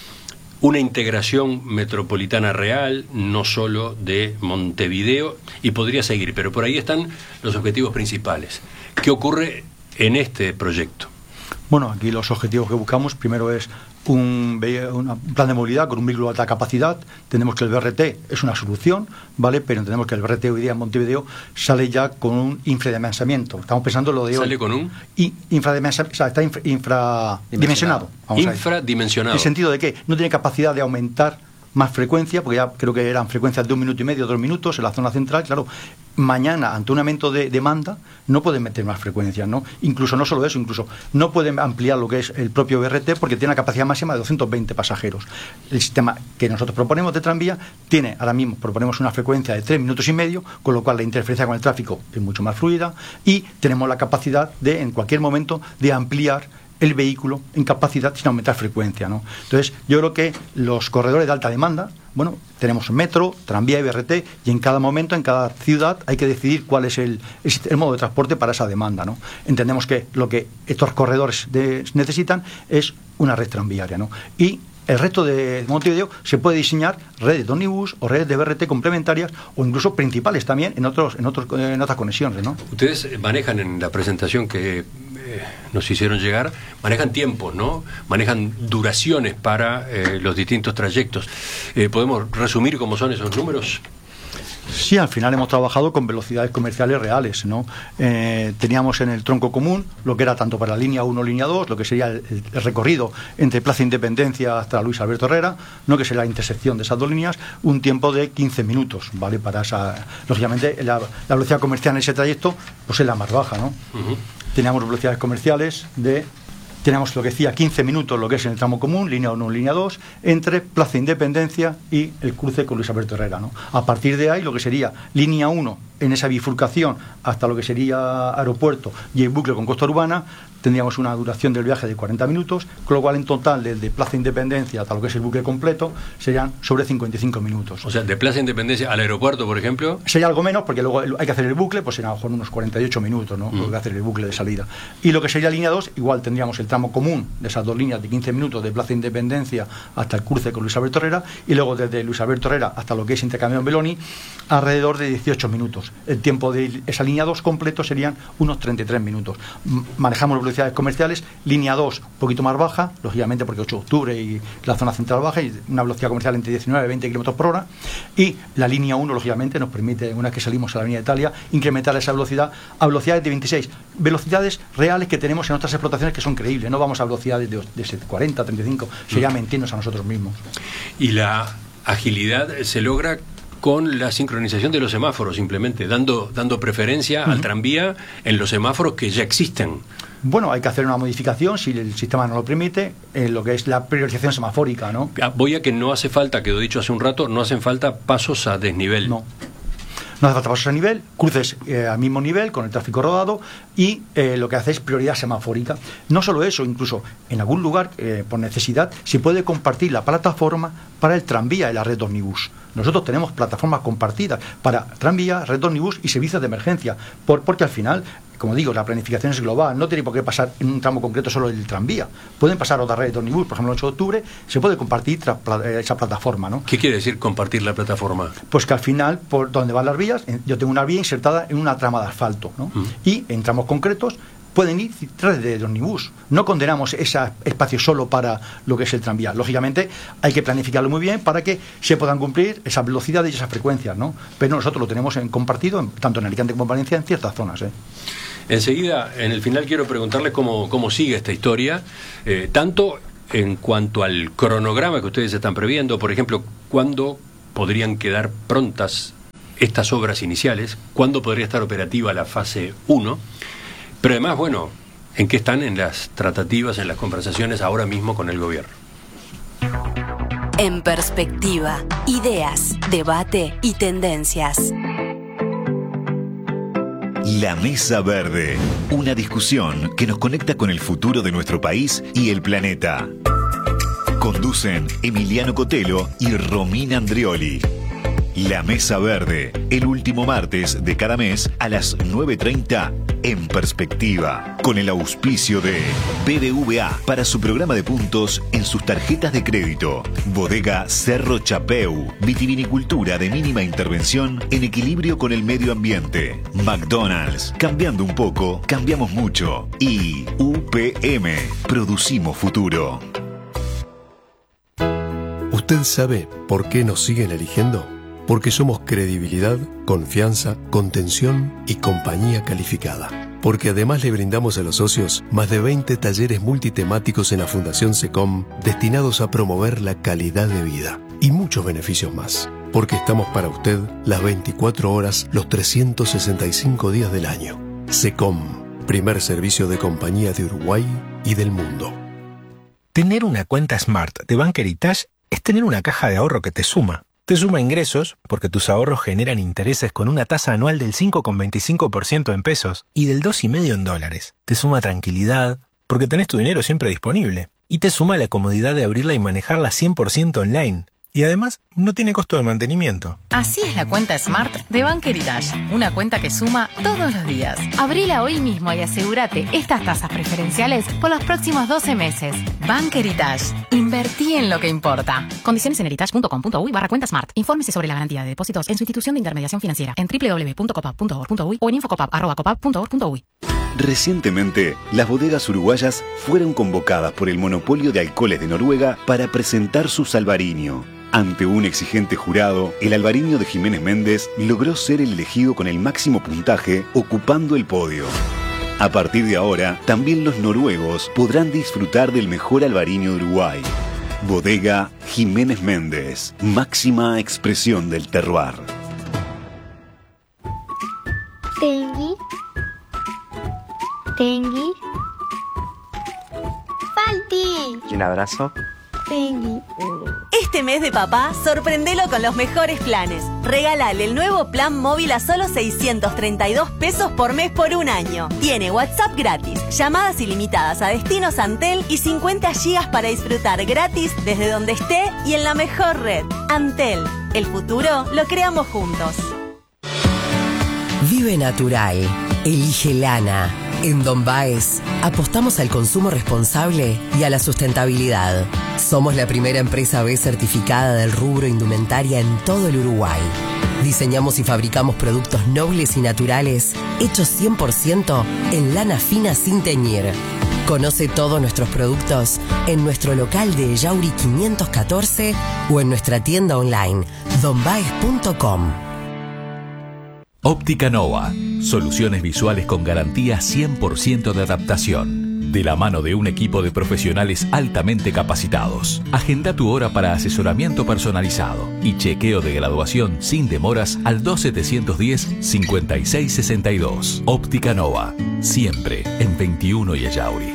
Una integración metropolitana real, no solo de Montevideo, y podría seguir, pero por ahí están los objetivos principales. ¿Qué ocurre en este proyecto? Bueno, aquí los objetivos que buscamos, primero es un, un plan de movilidad con un vehículo de alta capacidad. Entendemos que el B R T es una solución, ¿vale? Pero entendemos que el B R T hoy día en Montevideo sale ya con un infradimensionamiento. Estamos pensando lo de hoy. ¿Sale con un? Y infradimensionado, o sea, está infra, infradimensionado. Infradimensionado. En el sentido de que no tiene capacidad de aumentar más frecuencia, porque ya creo que eran frecuencias de un minuto y medio, dos minutos en la zona central. Claro, mañana, ante un aumento de demanda, no pueden meter más frecuencias, ¿no? Incluso no solo eso, incluso no pueden ampliar lo que es el propio B R T porque tiene una capacidad máxima de doscientos veinte pasajeros. El sistema que nosotros proponemos de tranvía tiene, ahora mismo proponemos una frecuencia de tres minutos y medio, con lo cual la interferencia con el tráfico es mucho más fluida y tenemos la capacidad de, en cualquier momento, de ampliar el vehículo en capacidad sin aumentar frecuencia, ¿no? Entonces, yo creo que los corredores de alta demanda, bueno, tenemos metro, tranvía y B R T, y en cada momento, en cada ciudad, hay que decidir cuál es el, el, el modo de transporte para esa demanda, ¿no? Entendemos que lo que estos corredores de, necesitan es una red tranviaria, ¿no? Y el resto de Montevideo se puede diseñar redes de ómnibus o redes de B R T complementarias o incluso principales también en otros en otros en otras conexiones, ¿no? Ustedes manejan en la presentación que eh, nos hicieron llegar, manejan tiempos, ¿no? Manejan duraciones para eh, los distintos trayectos. Eh, ¿Podemos resumir cómo son esos números? Sí, al final hemos trabajado con velocidades comerciales reales, ¿no? Eh, teníamos en el tronco común lo que era tanto para la línea uno, línea dos, lo que sería el, el recorrido entre Plaza Independencia hasta Luis Alberto Herrera, ¿no? Que sería la intersección de esas dos líneas, un tiempo de quince minutos, ¿vale? Para esa, lógicamente, la, la velocidad comercial en ese trayecto pues es la más baja, ¿no? Uh-huh. Teníamos velocidades comerciales de... Tenemos lo que decía quince minutos, lo que es en el tramo común, línea uno, línea dos, entre Plaza Independencia y el cruce con Luis Alberto Herrera, ¿no? A partir de ahí, lo que sería línea uno, en esa bifurcación hasta lo que sería aeropuerto y el bucle con costa urbana, tendríamos una duración del viaje de cuarenta minutos, con lo cual en total desde Plaza Independencia hasta lo que es el bucle completo serían sobre cincuenta y cinco minutos. O sea, de Plaza Independencia al aeropuerto, por ejemplo... Sería algo menos, porque luego hay que hacer el bucle, pues serían a lo mejor unos cuarenta y ocho minutos, ¿no? Mm. Hay que hacer el bucle de salida. Y lo que sería línea dos, igual tendríamos el tramo común de esas dos líneas de quince minutos de Plaza Independencia hasta el cruce con Luis Alberto Herrera, y luego desde Luis Alberto Herrera hasta lo que es intercambio en Beloni, alrededor de dieciocho minutos. El tiempo de esa línea dos completo serían unos treinta y tres minutos. Manejamos velocidades comerciales, línea dos un poquito más baja, lógicamente porque ocho de octubre y la zona central baja, y una velocidad comercial entre diecinueve y veinte kilómetros por hora, y la línea uno lógicamente nos permite, una vez que salimos a la Avenida de Italia, incrementar esa velocidad a velocidades de veintiséis, velocidades reales que tenemos en otras explotaciones que son creíbles, no vamos a velocidades de, de cuarenta, treinta y cinco, sería mentirnos a nosotros mismos. Y la agilidad se logra con la sincronización de los semáforos, simplemente dando dando preferencia uh-huh. al tranvía en los semáforos que ya existen. Bueno, hay que hacer una modificación, si el sistema no lo permite, en lo que es la priorización semafórica, ¿no? Voy a que no hace falta, quedó dicho hace un rato, no hacen falta pasos a desnivel. No. No hace falta pasos a nivel, cruces eh, al mismo nivel, con el tráfico rodado, y eh, lo que hace es prioridad semafórica. No solo eso, incluso en algún lugar, eh, por necesidad, se puede compartir la plataforma para el tranvía y la red ómnibus. Nosotros tenemos plataformas compartidas para tranvía, red ómnibus y servicios de emergencia, por, porque al final, como digo, la planificación es global, no tiene por qué pasar en un tramo concreto solo el tranvía. Pueden pasar otras redes de ómnibus, por ejemplo, el ocho de octubre, se puede compartir tra, esa plataforma, ¿no? ¿Qué quiere decir compartir la plataforma? Pues que al final, por donde van las vías, yo tengo una vía insertada en una trama de asfalto, ¿no? Mm. Y en tramos concretos pueden ir tres de ómnibus. No condenamos ese espacio solo para lo que es el tranvía. Lógicamente hay que planificarlo muy bien para que se puedan cumplir esas velocidades y esas frecuencias, ¿no? Pero nosotros lo tenemos en compartido, en, tanto en Alicante como en Valencia, en ciertas zonas, ¿eh? Enseguida, en el final, quiero preguntarles cómo, cómo sigue esta historia, eh, tanto en cuanto al cronograma que ustedes están previendo, por ejemplo, ¿cuándo podrían quedar prontas estas obras iniciales? ¿Cuándo podría estar operativa la fase uno? Pero además, bueno, ¿en qué están en las tratativas, en las conversaciones ahora mismo con el gobierno? En perspectiva, ideas, debate y tendencias. La Mesa Verde, una discusión que nos conecta con el futuro de nuestro país y el planeta. Conducen Emiliano Cotelo y Romina Andrioli. La Mesa Verde, el último martes de cada mes a las nueve treinta en Perspectiva, con el auspicio de B B V A para su programa de puntos en sus tarjetas de crédito. Bodega Cerro Chapeu, vitivinicultura de mínima intervención en equilibrio con el medio ambiente. McDonald's, cambiando un poco, cambiamos mucho. Y U P M, producimos futuro. ¿Usted sabe por qué nos siguen eligiendo? Porque somos credibilidad, confianza, contención y compañía calificada. Porque además le brindamos a los socios más de veinte talleres multitemáticos en la Fundación SECOM destinados a promover la calidad de vida y muchos beneficios más. Porque estamos para usted las veinticuatro horas, los trescientos sesenta y cinco días del año. SECOM, primer servicio de compañía de Uruguay y del mundo. Tener una cuenta Smart de Bank Heritage es tener una caja de ahorro que te suma. Te suma ingresos, porque tus ahorros generan intereses con una tasa anual del cinco coma veinticinco por ciento en pesos y del dos coma cinco por ciento en dólares. Te suma tranquilidad, porque tenés tu dinero siempre disponible. Y te suma la comodidad de abrirla y manejarla cien por ciento online. Y además, no tiene costo de mantenimiento. Así es la cuenta Smart de Bank Heritage. Una cuenta que suma todos los días. Abrila hoy mismo y asegúrate estas tasas preferenciales por los próximos doce meses. Bank Heritage. Invertí en lo que importa. Condiciones en heritage.com.uy barra cuenta Smart. Infórmese sobre la garantía de depósitos en su institución de intermediación financiera en doble u doble u doble u punto copap punto org punto uy o en infocopap arroba copap punto org punto uy. Recientemente, las bodegas uruguayas fueron convocadas por el monopolio de alcoholes de Noruega para presentar su Salvarinho. Ante un exigente jurado, el albariño de Jiménez Méndez logró ser el elegido con el máximo puntaje, ocupando el podio. A partir de ahora, también los noruegos podrán disfrutar del mejor albariño de Uruguay. Bodega Jiménez Méndez, máxima expresión del terroir. Tengui. Tengui. Falti. Un abrazo. Tengui. Este mes de papá, sorprendelo con los mejores planes. Regálale el nuevo plan móvil a solo seiscientos treinta y dos pesos por mes por un año. Tiene WhatsApp gratis, llamadas ilimitadas a destinos Antel y cincuenta gigas para disfrutar gratis desde donde esté y en la mejor red. Antel, el futuro lo creamos juntos. Vive natural. Elige lana. En Don Baez apostamos al consumo responsable y a la sustentabilidad. Somos la primera empresa B certificada del rubro indumentaria en todo el Uruguay. Diseñamos y fabricamos productos nobles y naturales hechos cien por ciento en lana fina sin teñir. Conoce todos nuestros productos en nuestro local de Yauri quinientos catorce o en nuestra tienda online don baez punto com. Óptica Nova. Soluciones visuales con garantía cien por ciento de adaptación. De la mano de un equipo de profesionales altamente capacitados. Agenda tu hora para asesoramiento personalizado y chequeo de graduación sin demoras al dos setecientos diez cincuenta y seis sesenta y dos. Óptica Nova. Siempre en veintiuno y Ayauri.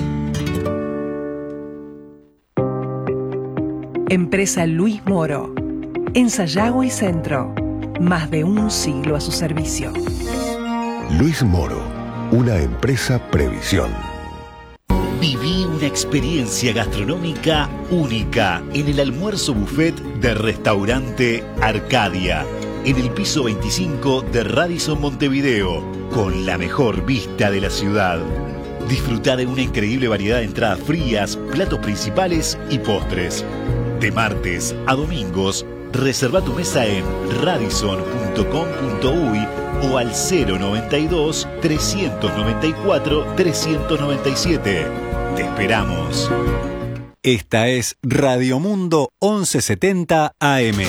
Empresa Luis Moro. En Sayago y Centro. Más de un siglo a su servicio. Luis Moro, una empresa Previsión. Viví una experiencia gastronómica única en el almuerzo buffet de Restaurante Arcadia, en el piso veinticinco de Radisson Montevideo, con la mejor vista de la ciudad. Disfruta de una increíble variedad de entradas frías, platos principales y postres. De martes a domingos, reserva tu mesa en radisson punto com punto uy o al cero noventa y dos, trescientos noventa y cuatro, trescientos noventa y siete. Te esperamos. Esta es Radio Mundo once setenta A M.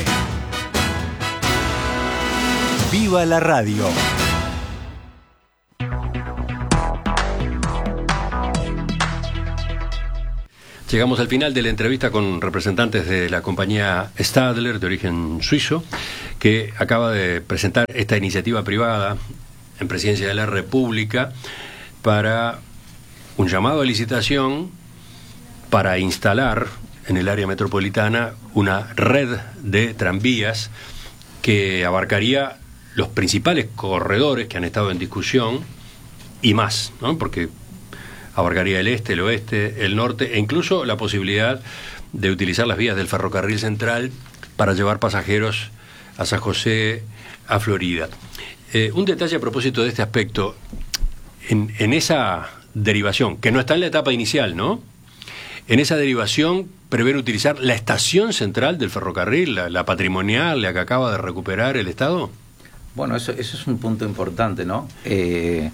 ¡Viva la radio! Llegamos al final de la entrevista con representantes de la compañía Stadler, de origen suizo, que acaba de presentar esta iniciativa privada en Presidencia de la República para un llamado a licitación para instalar en el área metropolitana una red de tranvías que abarcaría los principales corredores que han estado en discusión y más, ¿no? Porque abarcaría el este, el oeste, el norte e incluso la posibilidad de utilizar las vías del ferrocarril central para llevar pasajeros a San José, a Florida. Eh, un detalle a propósito de este aspecto, en, en esa derivación, que no está en la etapa inicial, ¿no? En esa derivación prevén utilizar la estación central del ferrocarril, la, la patrimonial, la que acaba de recuperar el Estado. Bueno, eso, eso es un punto importante, ¿no? Eh...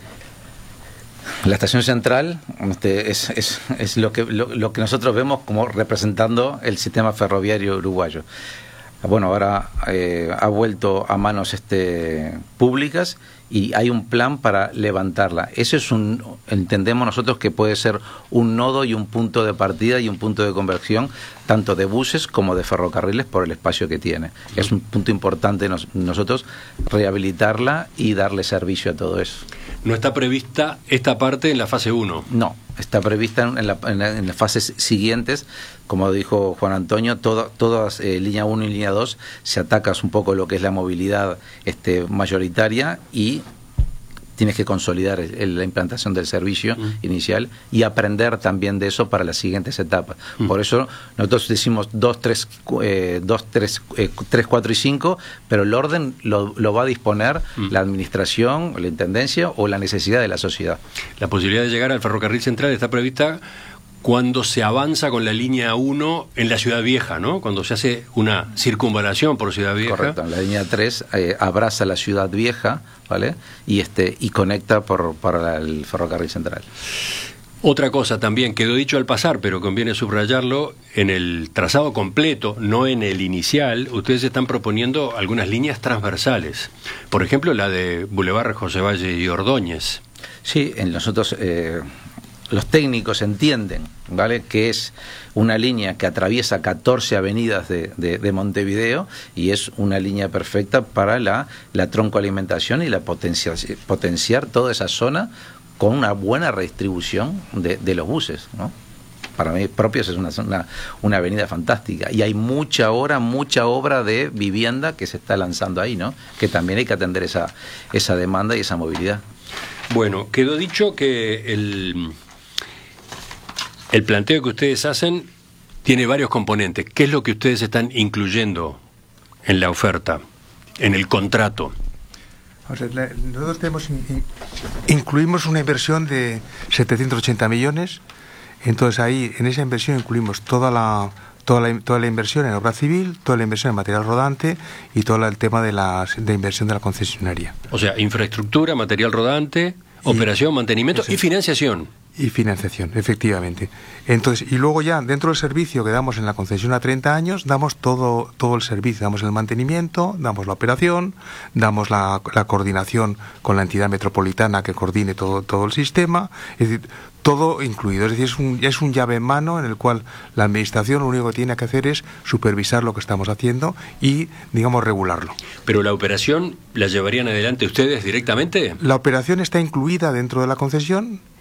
La estación central este, es, es, es lo, que, lo, lo que nosotros vemos como representando el sistema ferroviario uruguayo. Bueno, ahora eh, ha vuelto a manos este, públicas y hay un plan para levantarla. Eso es un, entendemos nosotros que puede ser un nodo y un punto de partida y un punto de conversión tanto de buses como de ferrocarriles por el espacio que tiene. Es un punto importante nos, nosotros rehabilitarla y darle servicio a todo eso. ¿No está prevista esta parte en la fase uno? No, está prevista en, la, en, la, en las fases siguientes. Como dijo Juan Antonio, todo, todas eh, línea uno y línea dos se atacas un poco lo que es la movilidad este, mayoritaria y tienes que consolidar el, el, la implantación del servicio mm. inicial y aprender también de eso para las siguientes etapas. Mm. Por eso nosotros decimos dos, tres, eh, dos, tres, eh, tres, cuatro y cinco, pero el orden lo, lo va a disponer mm. la administración, la intendencia o la necesidad de la sociedad. La posibilidad de llegar al ferrocarril central está prevista cuando se avanza con la línea uno en la Ciudad Vieja, ¿no? Cuando se hace una circunvalación por Ciudad Vieja. Correcto, en la línea tres eh, abraza la Ciudad Vieja, ¿vale? Y este y conecta por para el ferrocarril central. Otra cosa también quedó dicho al pasar, pero conviene subrayarlo, en el trazado completo, no en el inicial, ustedes están proponiendo algunas líneas transversales. Por ejemplo, la de Boulevard José Valle y Ordóñez. Sí, en nosotros eh, los técnicos entienden, ¿vale?, que es una línea que atraviesa catorce avenidas de, de, de Montevideo y es una línea perfecta para la, la troncoalimentación y la potenciar, potenciar toda esa zona con una buena redistribución de, de los buses, ¿no? Para mí propios es una, una, una avenida fantástica y hay mucha obra, mucha obra de vivienda que se está lanzando ahí, ¿no? Que también hay que atender esa, esa demanda y esa movilidad. Bueno, quedó dicho que el... El planteo que ustedes hacen tiene varios componentes. ¿Qué es lo que ustedes están incluyendo en la oferta, en el contrato? O sea, la, nosotros tenemos, in, incluimos una inversión de setecientos ochenta millones. Entonces ahí, en esa inversión incluimos toda la, toda la, toda la inversión en obra civil, toda la inversión en material rodante y todo la, el tema de la de inversión de la concesionaria. O sea, infraestructura, material rodante, y, operación, mantenimiento y financiación. Y financiación, efectivamente. Entonces, y luego ya dentro del servicio que damos en la concesión a treinta años, damos todo todo el servicio, damos el mantenimiento, damos la operación, damos la, la coordinación con la entidad metropolitana que coordine todo todo el sistema, es decir, todo incluido. Es decir, es un, es un llave en mano en el cual la administración lo único que tiene que hacer es supervisar lo que estamos haciendo y, digamos, regularlo. ¿Pero la operación la llevarían adelante ustedes directamente? La operación está incluida dentro de la concesión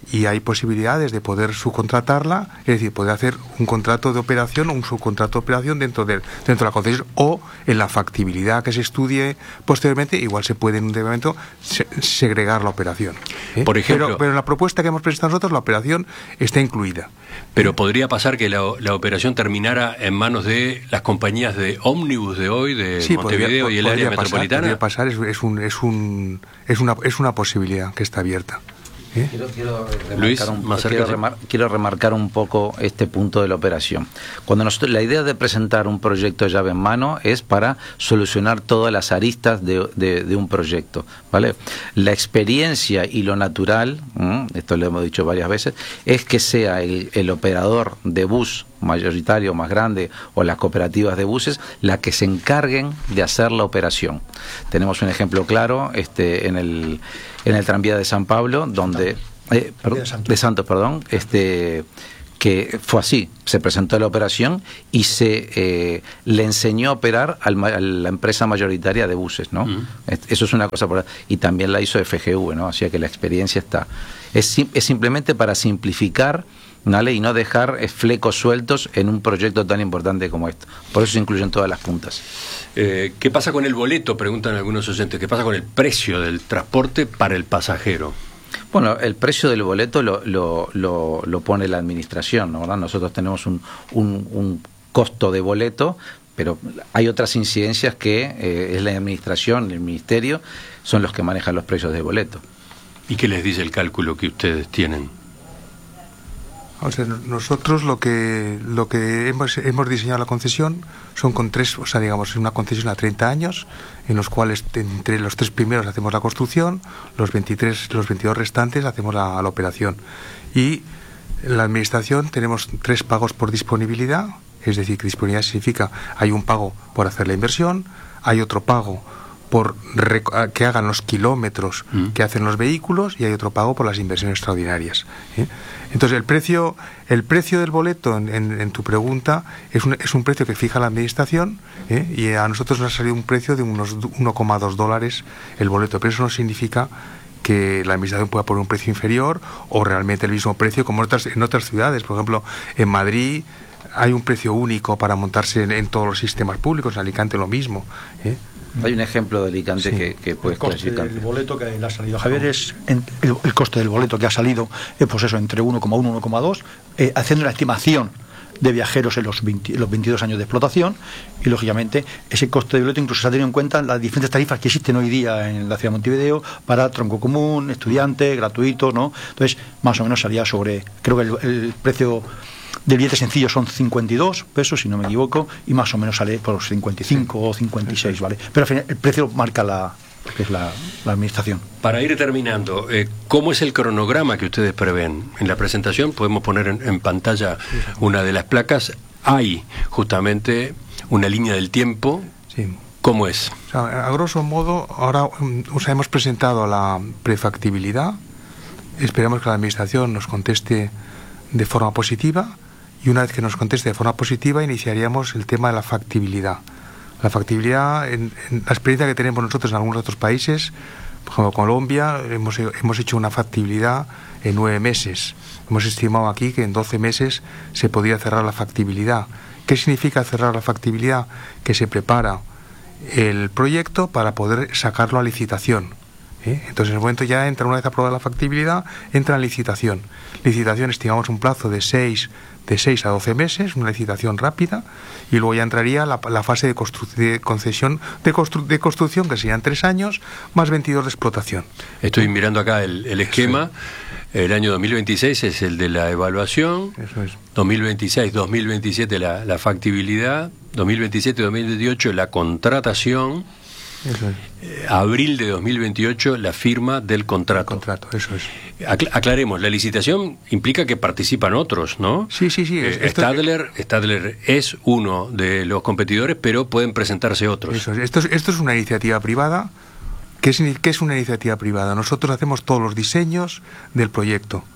y hay posibilidades de poder subcontratarla, es decir, poder hacer un contrato de operación o un subcontrato de operación dentro de, dentro de la concesión, o en la factibilidad que se estudie posteriormente, igual se puede en un momento se, segregar la operación. ¿eh? Por ejemplo, pero, pero en la propuesta que hemos presentado nosotros, la operación está incluida. Pero podría pasar que la, la operación terminara en manos de las compañías de ómnibus de hoy, de sí, Montevideo podría, y el área pasar, metropolitana. Podría pasar, es, es, un, es, un, es, una, es una posibilidad que está abierta. ¿Eh? Quiero, quiero, remarcar Luis, un, más quiero, cerca, remar, quiero remarcar un poco este punto de la operación. Cuando nosotros, la idea de presentar un proyecto llave en mano es para solucionar todas las aristas de, de, de un proyecto, ¿vale? La experiencia y lo natural, ¿m? esto lo hemos dicho varias veces, es que sea el, el operador de bus mayoritario más grande o las cooperativas de buses la que se encarguen de hacer la operación. Tenemos un ejemplo claro este en el en el tranvía de San Pablo, donde eh, perdón, de, Santos. de Santos, perdón, este que fue así, se presentó la operación y se eh, le enseñó a operar al, a la empresa mayoritaria de buses, ¿no? Uh-huh. Eso es una cosa por, y también la hizo F G V, ¿no? Así que la experiencia está. Es, es simplemente para simplificar, ¿vale? Y no dejar flecos sueltos en un proyecto tan importante como esto. Por eso se incluyen todas las puntas. Eh, ¿Qué pasa con el boleto? Preguntan algunos oyentes. ¿Qué pasa con el precio del transporte para el pasajero? Bueno, el precio del boleto lo, lo, lo, lo pone la administración, ¿no? ¿verdad? Nosotros tenemos un, un, un costo de boleto, pero hay otras incidencias que eh, es la administración, el ministerio, son los que manejan los precios de boleto. ¿Y qué les dice el cálculo que ustedes tienen? O sea, nosotros lo que lo que hemos, hemos diseñado la concesión son con tres, o sea, digamos, una concesión a treinta años, en los cuales entre los tres primeros hacemos la construcción, los veintitrés, los veintidós restantes hacemos la, la operación. Y en la administración tenemos tres pagos por disponibilidad, es decir, que disponibilidad significa hay un pago por hacer la inversión, hay otro pago por que hagan los kilómetros mm. que hacen los vehículos y hay otro pago por las inversiones extraordinarias. ¿eh? Entonces el precio el precio del boleto en, en, en tu pregunta es un, es un precio que fija la administración ¿eh? y a nosotros nos ha salido un precio de unos uno coma dos dólares el boleto, pero eso no significa que la administración pueda poner un precio inferior o realmente el mismo precio como en otras, en otras ciudades. Por ejemplo, en Madrid hay un precio único para montarse en, en todos los sistemas públicos, en Alicante lo mismo. ¿eh? Hay un ejemplo de Alicante sí. que, que puedes clasificar. El coste del boleto que le ha salido, Javier, es en, el, el coste del boleto que ha salido es pues eso, entre uno coma uno y uno coma dos, eh, haciendo la estimación de viajeros en los, veinte, los veintidós años de explotación y, lógicamente, ese coste del boleto incluso se ha tenido en cuenta las diferentes tarifas que existen hoy día en la ciudad de Montevideo para tronco común, estudiante, gratuito, ¿no? Entonces, más o menos salía sobre, creo que el, el precio del billete sencillo son cincuenta y dos pesos, si no me equivoco, y más o menos sale por los cincuenta y cinco o cincuenta y seis, ¿vale? Pero al final el precio marca la, que es la, la administración. Para ir terminando, eh, ¿cómo es el cronograma que ustedes prevén? En la presentación podemos poner en, en pantalla una de las placas. Hay justamente una línea del tiempo. Sí. ¿Cómo es? O sea, a grosso modo, ahora o sea, hemos presentado la prefactibilidad. Esperamos que la administración nos conteste de forma positiva. Y una vez que nos conteste de forma positiva, iniciaríamos el tema de la factibilidad. La factibilidad, en, en la experiencia que tenemos nosotros en algunos otros países, por ejemplo Colombia, hemos, hemos hecho una factibilidad en nueve meses. Hemos estimado aquí que en doce meses se podría cerrar la factibilidad. ¿Qué significa cerrar la factibilidad? Que se prepara el proyecto para poder sacarlo a licitación. ¿Eh? Entonces en el momento ya entra, una vez aprobada la factibilidad, entra en licitación. Licitación estimamos un plazo de seis de seis a doce meses, una licitación rápida, y luego ya entraría la, la fase de, constru de concesión de, constru de construcción, que serían tres años, más veintidós de explotación. Estoy mirando acá el, el esquema. El año dos mil veintiséis es el de la evaluación. Eso es. dos mil veintiséis, dos mil veintisiete la, la factibilidad. dos mil veintisiete, dos mil veintiocho la contratación. Eso es. Eh, abril de dos mil veintiocho la firma del contrato. El contrato, eso es. Acl aclaremos, la licitación implica que participan otros, ¿no? Sí, sí, sí. Eh, Stadler, Stadler es uno de los competidores, pero pueden presentarse otros. Eso es. Esto es, esto es una iniciativa privada. ¿Qué es, ¿Qué es una iniciativa privada? Nosotros hacemos todos los diseños del proyecto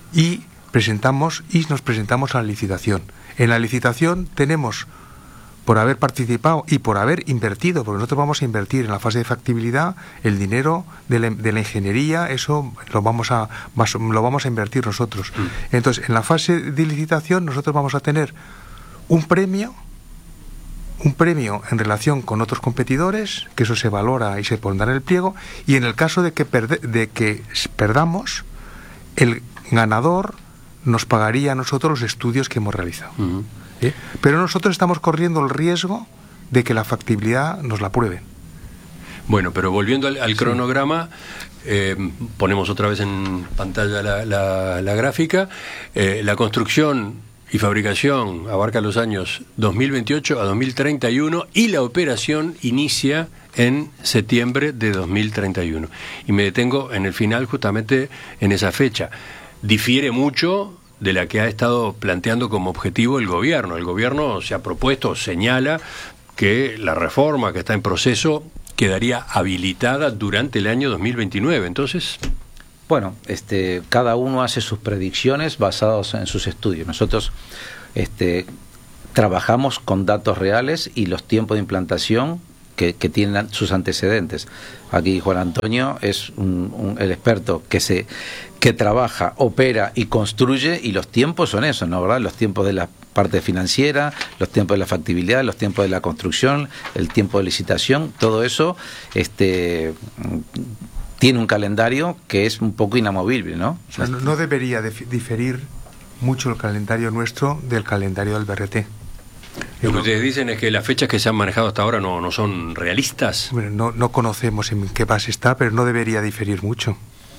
y presentamos y nos presentamos a la licitación. En la licitación tenemos por haber participado y por haber invertido, porque nosotros vamos a invertir en la fase de factibilidad el dinero de la, de la ingeniería, eso lo vamos a lo vamos a invertir nosotros. Mm. Entonces, en la fase de licitación nosotros vamos a tener un premio, un premio en relación con otros competidores, que eso se valora y se pondrá en el pliego, y en el caso de que, perde, de que perdamos, el ganador nos pagaría a nosotros los estudios que hemos realizado. Uh-huh. ¿Eh? Pero nosotros estamos corriendo el riesgo de que la factibilidad nos la prueben. Bueno, pero volviendo al, al sí. cronograma, eh, ponemos otra vez en pantalla la, la, la gráfica. Eh, la construcción y fabricación abarca los años dos mil veintiocho a dos mil treinta y uno y la operación inicia en septiembre de dos mil treinta y uno. Y me detengo en el final justamente en esa fecha. Difiere mucho de la que ha estado planteando como objetivo el gobierno. El gobierno se ha propuesto, señala que la reforma que está en proceso quedaría habilitada durante el año dos mil veintinueve. Entonces... Bueno, este, cada uno hace sus predicciones basadas en sus estudios. Nosotros este, trabajamos con datos reales y los tiempos de implantación que, que tienen sus antecedentes. Aquí Juan Antonio es un, un, el experto que se que trabaja, opera y construye, y los tiempos son esos, ¿no? ¿Verdad? Los tiempos de la parte financiera, los tiempos de la factibilidad, los tiempos de la construcción, el tiempo de licitación, todo eso este tiene un calendario que es un poco inamovible, ¿no? O sea, no, no debería diferir mucho el calendario nuestro del calendario del B R T. Lo que ustedes dicen es que las fechas que se han manejado hasta ahora no, no son realistas. Bueno, no, no conocemos en qué base está, pero no debería diferir mucho.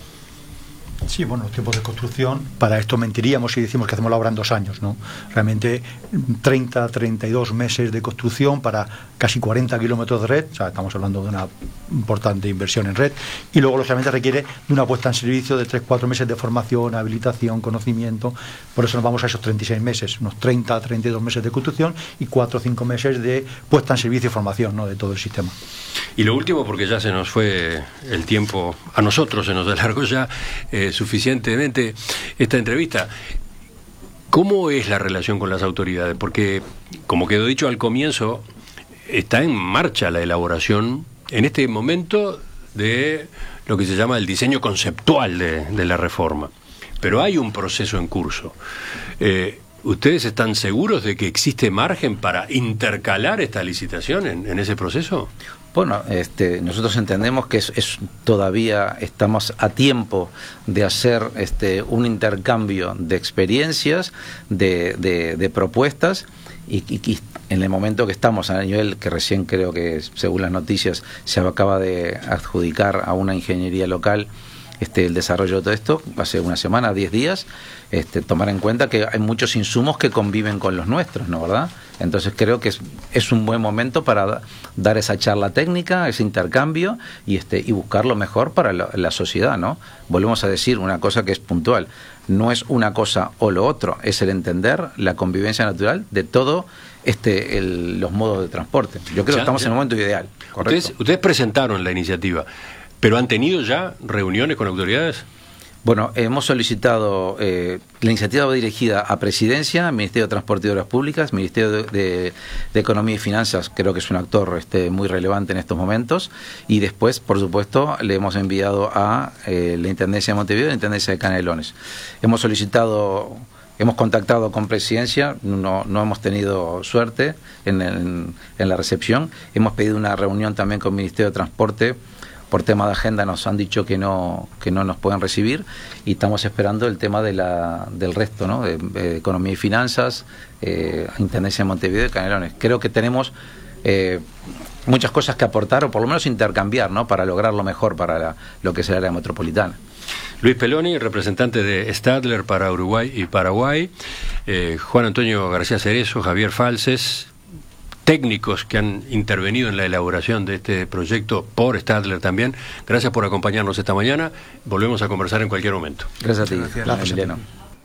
Sí, bueno, los tiempos de construcción, para esto mentiríamos si decimos que hacemos la obra en dos años, ¿no? Realmente treinta, treinta y dos meses de construcción para casi cuarenta kilómetros de red, o sea, estamos hablando de una importante inversión en red, y luego lógicamente requiere de una puesta en servicio de tres, cuatro meses de formación, habilitación, conocimiento, por eso nos vamos a esos treinta y seis meses, unos treinta, treinta y dos meses de construcción y cuatro o cinco meses de puesta en servicio y formación, ¿no?, de todo el sistema. Y lo último, porque ya se nos fue el tiempo, a nosotros se nos alargó ya eh, suficientemente esta entrevista. ¿Cómo es la relación con las autoridades? Porque, como quedó dicho al comienzo, está en marcha la elaboración en este momento de lo que se llama el diseño conceptual de, de la reforma. Pero hay un proceso en curso. Eh, ¿Ustedes están seguros de que existe margen para intercalar esta licitación en, en ese proceso? Bueno, este, nosotros entendemos que es, es todavía estamos a tiempo de hacer este, un intercambio de experiencias, de, de, de propuestas, y, y, y en el momento que estamos a nivel que recién creo que, según las noticias, se acaba de adjudicar a una ingeniería local este, el desarrollo de todo esto, hace una semana, diez días, este, tomar en cuenta que hay muchos insumos que conviven con los nuestros, ¿no, verdad? Entonces creo que es, es un buen momento para dar esa charla técnica, ese intercambio y este y buscar lo mejor para la, la sociedad, ¿no? Volvemos a decir una cosa que es puntual, no es una cosa o lo otro, es el entender la convivencia natural de todo este el, los modos de transporte. Yo creo ya, que estamos ya. en el momento ideal, ¿correcto? Ustedes, ustedes presentaron la iniciativa, ¿pero han tenido ya reuniones con autoridades? Bueno, hemos solicitado, eh, la iniciativa va dirigida a Presidencia, Ministerio de Transporte y Obras Públicas, Ministerio de, de, de Economía y Finanzas, creo que es un actor este, muy relevante en estos momentos, y después, por supuesto, le hemos enviado a eh, la Intendencia de Montevideo y la Intendencia de Canelones. Hemos solicitado, hemos contactado con Presidencia, no, no hemos tenido suerte en, en, en la recepción, hemos pedido una reunión también con el Ministerio de Transporte. Por tema de agenda nos han dicho que no que no nos pueden recibir y estamos esperando el tema de la del resto, ¿no? De, de Economía y Finanzas, eh, Intendencia de Montevideo y Canelones. Creo que tenemos eh, muchas cosas que aportar o por lo menos intercambiar, ¿no? Para lograr lo mejor para la, lo que es el área metropolitana. Luis Peloni, representante de Stadler para Uruguay y Paraguay, eh, Juan Antonio García Cerezo, Javier Falces, técnicos que han intervenido en la elaboración de este proyecto por Stadler también. Gracias por acompañarnos esta mañana. Volvemos a conversar en cualquier momento. Gracias a ti. Gracias, Emiliano.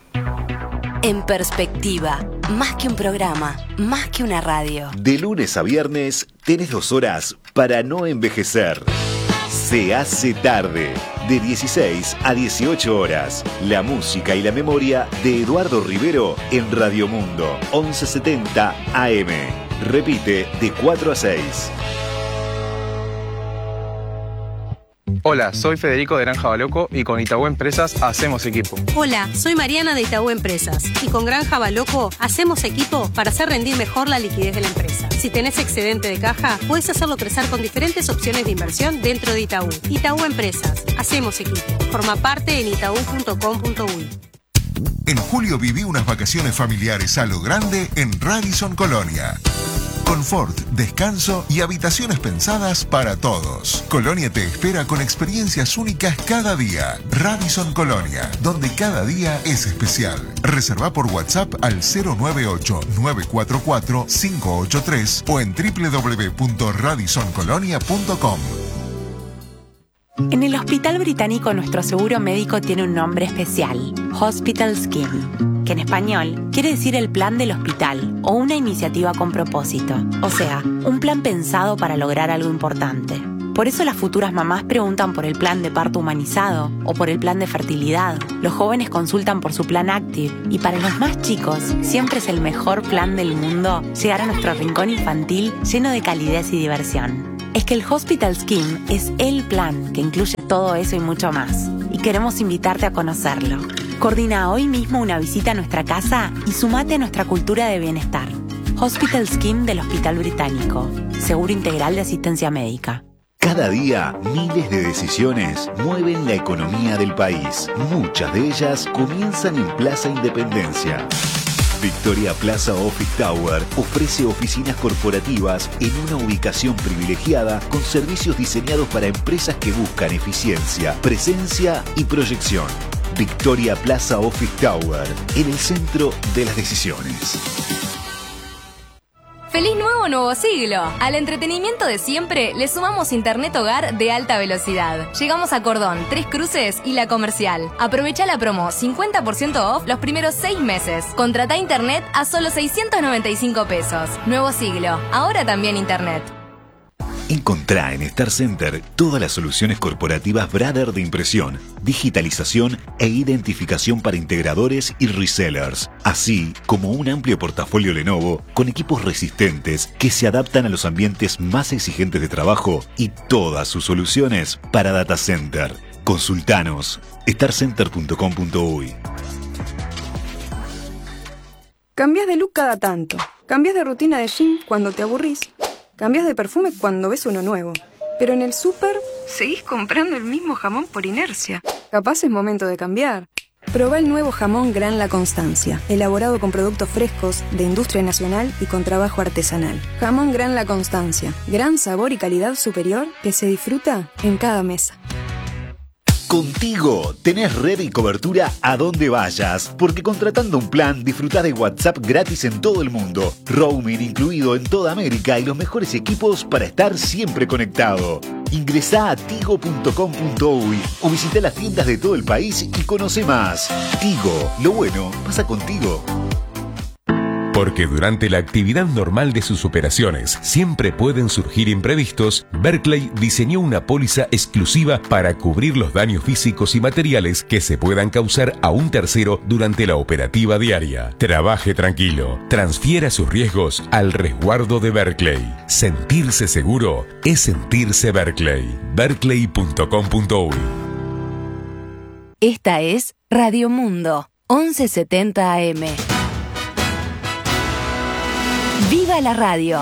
En Perspectiva, más que un programa, más que una radio. De lunes a viernes tenés dos horas para no envejecer. Se hace tarde, de dieciséis a dieciocho horas. La música y la memoria de Eduardo Rivero en Radio Mundo, once setenta A M. Repite, de cuatro a seis. Hola, soy Federico de Granja Baloco y con Itaú Empresas hacemos equipo. Hola, soy Mariana de Itaú Empresas y con Granja Baloco hacemos equipo para hacer rendir mejor la liquidez de la empresa. Si tenés excedente de caja, puedes hacerlo crecer con diferentes opciones de inversión dentro de Itaú. Itaú Empresas, hacemos equipo. Forma parte en itaú punto com punto uy. En julio viví unas vacaciones familiares a lo grande en Radisson Colonia. Confort, descanso y habitaciones pensadas para todos. Colonia te espera con experiencias únicas cada día. Radisson Colonia, donde cada día es especial. Reserva por WhatsApp al cero nueve ocho, nueve cuatro cuatro, cinco ocho tres o en doble u doble u doble u punto radisson colonia punto com. En el Hospital Británico nuestro seguro médico tiene un nombre especial, Hospital Scheme, que en español quiere decir el plan del hospital o una iniciativa con propósito, o sea, un plan pensado para lograr algo importante. Por eso las futuras mamás preguntan por el plan de parto humanizado o por el plan de fertilidad. Los jóvenes consultan por su plan Active y para los más chicos siempre es el mejor plan del mundo llegar a nuestro rincón infantil lleno de calidez y diversión. Es que el Hospital Scheme es el plan que incluye todo eso y mucho más. Y queremos invitarte a conocerlo. Coordina hoy mismo una visita a nuestra casa y sumate a nuestra cultura de bienestar. Hospital Scheme del Hospital Británico. Seguro integral de asistencia médica. Cada día, miles de decisiones mueven la economía del país. Muchas de ellas comienzan en Plaza Independencia. Victoria Plaza Office Tower ofrece oficinas corporativas en una ubicación privilegiada con servicios diseñados para empresas que buscan eficiencia, presencia y proyección. Victoria Plaza Office Tower, en el centro de las decisiones. ¡Feliz nuevo nuevo siglo! Al entretenimiento de siempre le sumamos internet hogar de alta velocidad. Llegamos a Cordón, Tres Cruces y La Comercial. Aprovecha la promo cincuenta por ciento off los primeros seis meses. Contrata internet a solo seiscientos noventa y cinco pesos. Nuevo siglo, ahora también internet. Encontrá en Star Center todas las soluciones corporativas Brother de impresión, digitalización e identificación para integradores y resellers, así como un amplio portafolio Lenovo con equipos resistentes que se adaptan a los ambientes más exigentes de trabajo y todas sus soluciones para data center. Consultanos star center punto com punto uy. Cambias de look cada tanto. Cambias de rutina de gym cuando te aburrís. Cambias de perfume cuando ves uno nuevo. Pero en el súper seguís comprando el mismo jamón por inercia. Capaz es momento de cambiar. Probá el nuevo jamón Gran La Constancia, elaborado con productos frescos, de industria nacional y con trabajo artesanal. Jamón Gran La Constancia, gran sabor y calidad superior que se disfruta en cada mesa. Contigo tenés red y cobertura a donde vayas, porque contratando un plan disfrutás de WhatsApp gratis en todo el mundo, roaming incluido en toda América y los mejores equipos para estar siempre conectado. Ingresá a tigo punto com punto uy o visita las tiendas de todo el país y conoce más. Tigo, lo bueno pasa contigo. Porque durante la actividad normal de sus operaciones siempre pueden surgir imprevistos, Berkeley diseñó una póliza exclusiva para cubrir los daños físicos y materiales que se puedan causar a un tercero durante la operativa diaria. Trabaje tranquilo, transfiera sus riesgos al resguardo de Berkeley. Sentirse seguro es sentirse Berkeley. berkeley punto com punto uy. Esta es Radio Mundo, once setenta A M. ¡Viva la radio!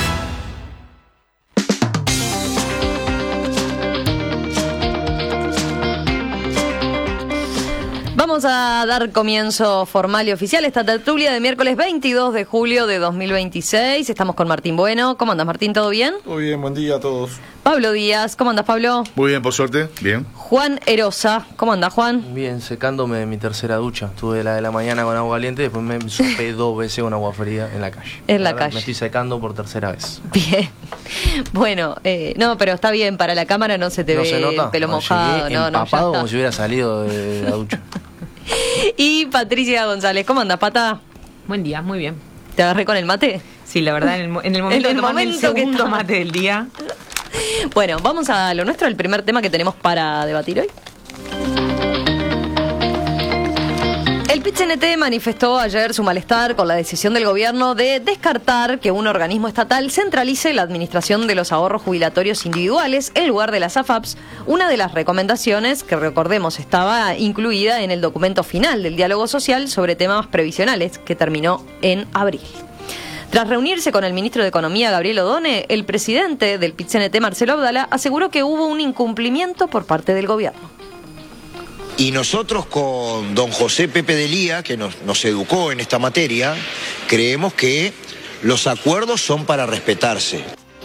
Vamos a dar comienzo formal y oficial a esta tertulia de miércoles veintidós de julio de dos mil veintiséis. Estamos con Martín Bueno. ¿Cómo andas, Martín? ¿Todo bien? Todo bien, buen día a todos. Pablo Díaz. ¿Cómo andas, Pablo? Muy bien, por suerte. Bien. Juan Erosa. ¿Cómo andas, Juan? Bien, secándome de mi tercera ducha. Tuve la de la mañana con agua caliente, después me sopé dos veces con agua fría en la calle. En la calle. Me estoy secando por tercera vez. Bien. Bueno, eh, no, pero está bien. Para la cámara no se te ¿No ve se nota? el pelo No, mojado. llegué No, no, ya empapado está. como si hubiera salido de la ducha. Y Patricia González. ¿Cómo andas, Pata? Buen día, muy bien. ¿Te agarré con el mate? Sí, la verdad, en el, mo- en el momento En el de tomarme momento el que segundo estaba- mate del día. Bueno, vamos a lo nuestro, el primer tema que tenemos para debatir hoy. El El Pit-C N T manifestó ayer su malestar con la decisión del gobierno de descartar que un organismo estatal centralice la administración de los ahorros jubilatorios individuales en lugar de las A F A Ps, una de las recomendaciones que, recordemos, estaba incluida en el documento final del diálogo social sobre temas previsionales que terminó en abril. Tras reunirse con el ministro de Economía, Gabriel Odone, el presidente del Pit-C N T, Marcelo Abdala, aseguró que hubo un incumplimiento por parte del gobierno. Y nosotros con don José Pepe Delía, que nos, nos educó en esta materia, creemos que los acuerdos son para respetarse.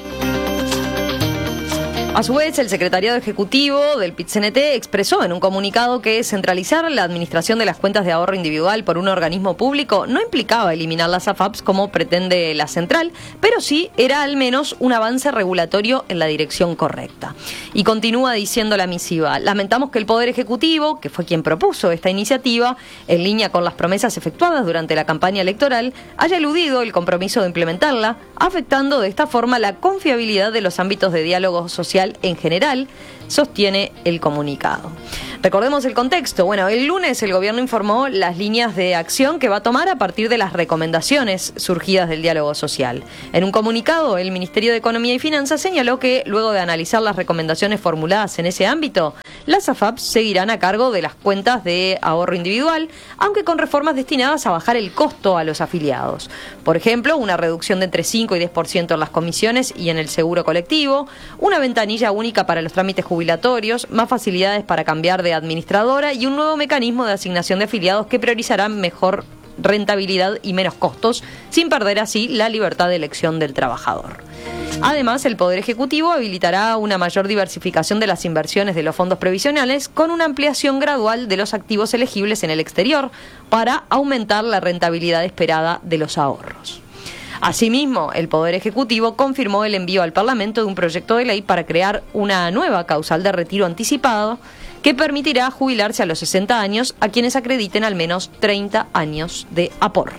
A su vez, el secretariado ejecutivo del Pit-C N T expresó en un comunicado que centralizar la administración de las cuentas de ahorro individual por un organismo público no implicaba eliminar las A F A Ps como pretende la central, pero sí era al menos un avance regulatorio en la dirección correcta. Y continúa diciendo la misiva: lamentamos que el Poder Ejecutivo, que fue quien propuso esta iniciativa, en línea con las promesas efectuadas durante la campaña electoral, haya eludido el compromiso de implementarla, afectando de esta forma la confiabilidad de los ámbitos de diálogo social en general, sostiene el comunicado. Recordemos el contexto. Bueno, el lunes el gobierno informó las líneas de acción que va a tomar a partir de las recomendaciones surgidas del diálogo social. En un comunicado, el Ministerio de Economía y Finanzas señaló que, luego de analizar las recomendaciones formuladas en ese ámbito, las A F A Ps seguirán a cargo de las cuentas de ahorro individual, aunque con reformas destinadas a bajar el costo a los afiliados. Por ejemplo, una reducción de entre cinco y diez por ciento en las comisiones y en el seguro colectivo, una ventanilla única para los trámites jubilatorios, más facilidades para cambiar de administradora y un nuevo mecanismo de asignación de afiliados que priorizará mejor rentabilidad y menos costos, sin perder así la libertad de elección del trabajador. Además, el Poder Ejecutivo habilitará una mayor diversificación de las inversiones de los fondos previsionales con una ampliación gradual de los activos elegibles en el exterior para aumentar la rentabilidad esperada de los ahorros. Asimismo, el Poder Ejecutivo confirmó el envío al Parlamento de un proyecto de ley para crear una nueva causal de retiro anticipado que permitirá jubilarse a los sesenta años a quienes acrediten al menos treinta años de aporte.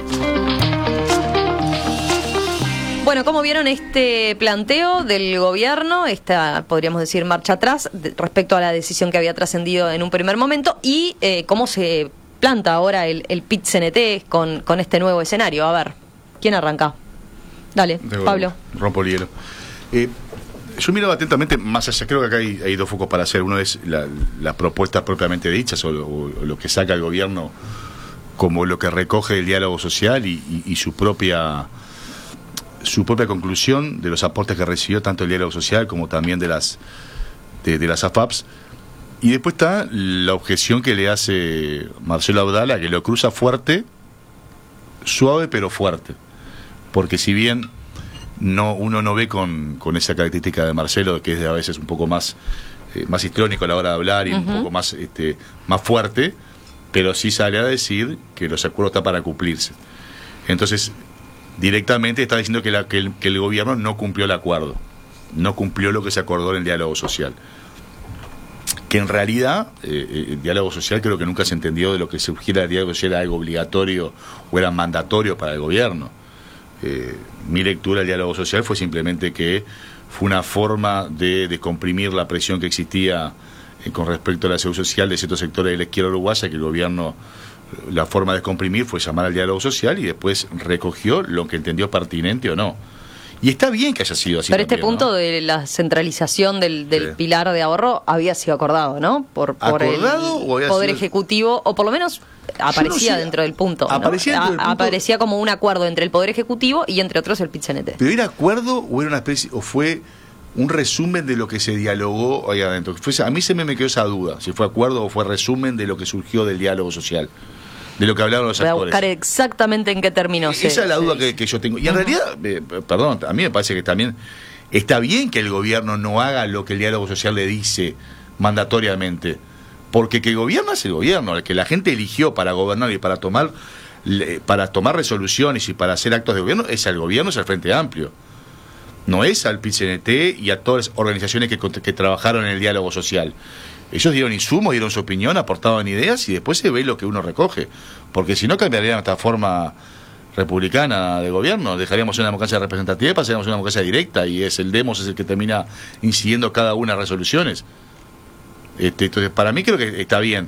Bueno, como vieron este planteo del gobierno, esta, podríamos decir, marcha atrás de, respecto a la decisión que había trascendido en un primer momento y eh, cómo se planta ahora el, el Pit-C N T con, con este nuevo escenario. A ver, ¿quién arranca? Dale, Debo, Pablo. Rompo el hielo. Eh, yo miraba atentamente, más allá, creo que acá hay, hay dos focos para hacer. Uno es la, las propuestas propiamente dichas o lo, o lo que saca el gobierno como lo que recoge el diálogo social y, y, y su propia... su propia conclusión de los aportes que recibió tanto el diálogo social como también de las de, de las A F A Ps. Y después está la objeción que le hace Marcelo Abdala, que lo cruza fuerte, suave pero fuerte, porque si bien no uno no ve con, con esa característica de Marcelo, que es de a veces un poco más eh, más histriónico a la hora de hablar y uh-huh. un poco más este más fuerte, pero sí sale a decir que los acuerdos están para cumplirse. Entonces directamente está diciendo que, la, que, el, que el gobierno no cumplió el acuerdo, no cumplió lo que se acordó en el diálogo social. Que en realidad eh, el diálogo social creo que nunca se entendió de lo que surgiera del diálogo social era algo obligatorio o era mandatorio para el gobierno. Eh, mi lectura del diálogo social fue simplemente que fue una forma de, de comprimir la presión que existía eh, con respecto a la seguridad social de ciertos sectores de la izquierda uruguaya, que el gobierno... La forma de comprimir fue llamar al diálogo social y después recogió lo que entendió pertinente o no. Y está bien que haya sido así. Pero también, este punto ¿no? de la centralización del, del sí. pilar de ahorro había sido acordado, ¿no? Por, por ¿Acordado el o había Poder sido... Ejecutivo, o por lo menos aparecía no sé, dentro del punto. Aparecía, ¿no? dentro del punto. Aparecía como un acuerdo entre el Poder Ejecutivo y entre otros el Pit-C N T. ¿Pero era acuerdo o era una especie, o fue un resumen de lo que se dialogó ahí adentro? Fue, a mí se me, me quedó esa duda, si fue acuerdo o fue resumen de lo que surgió del diálogo social, de lo que hablaron los Voy actores. a buscar exactamente en qué terminó. Esa se, es la duda que, que yo tengo. Y en uh-huh. realidad, eh, perdón, a mí me parece que también está bien que el gobierno no haga lo que el diálogo social le dice mandatoriamente, porque que gobierna es el gobierno, el que la gente eligió para gobernar y para tomar para tomar resoluciones y para hacer actos de gobierno es el gobierno, es el Frente Amplio. No es al Pit-C N T y a todas las organizaciones que, que trabajaron en el diálogo social. Ellos dieron insumos, dieron su opinión, aportaban ideas y después se ve lo que uno recoge. Porque si no cambiaría nuestra forma republicana de gobierno, dejaríamos una democracia representativa y pasaríamos a una democracia directa y es el demos es el que termina incidiendo cada una de las resoluciones. Este, entonces, para mí creo que está bien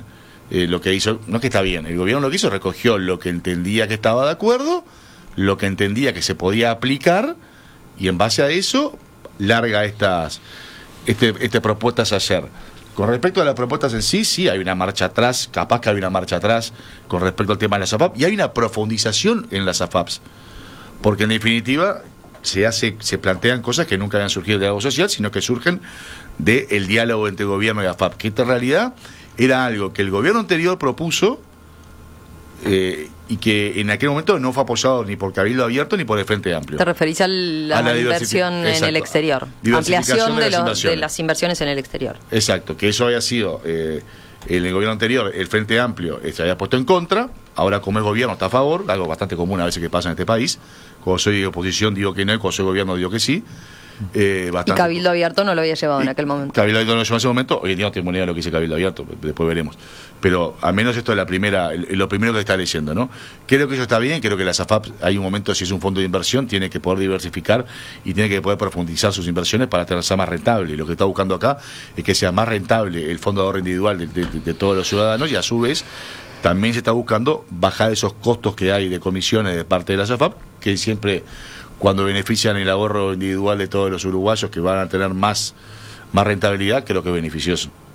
eh, lo que hizo, no es que está bien, el gobierno lo que hizo, recogió lo que entendía que estaba de acuerdo, lo que entendía que se podía aplicar, y en base a eso larga estas, este, estas propuestas ayer. Con respecto a las propuestas en sí, sí, hay una marcha atrás, capaz que hay una marcha atrás con respecto al tema de las A F A P, y hay una profundización en las A F A Ps, porque en definitiva se hace, se plantean cosas que nunca habían surgido del diálogo social, sino que surgen del diálogo entre gobierno y A F A P, que en realidad era algo que el gobierno anterior propuso eh, y que en aquel momento no fue apoyado ni por Cabildo Abierto ni por el Frente Amplio. ¿Te referís a la, a la inversión en exacto. el exterior? Diversificación Ampliación de de, las los, inversiones. de las inversiones en el exterior. Exacto, que eso había sido, eh, en el gobierno anterior, el Frente Amplio eh, se había puesto en contra, ahora como el gobierno está a favor, algo bastante común a veces que pasa en este país, cuando soy de oposición digo que no, y cuando soy gobierno digo que sí. Eh, Y Cabildo Abierto no lo había llevado en aquel momento. Cabildo Abierto no lo llevó en ese momento, hoy en día no tengo ni idea de lo que dice Cabildo Abierto, después veremos. Pero al menos esto es la primera, lo primero que se está leyendo, ¿no? Creo que eso está bien, creo que las A F A P, hay un momento, si es un fondo de inversión, tiene que poder diversificar y tiene que poder profundizar sus inversiones para tener sea más rentable. Y lo que está buscando acá es que sea más rentable el fondo de ahorro individual de, de, de, de todos los ciudadanos, y a su vez también se está buscando bajar esos costos que hay de comisiones de parte de las A F A P, que siempre, cuando benefician el ahorro individual de todos los uruguayos que van a tener más, más rentabilidad, creo que es beneficioso.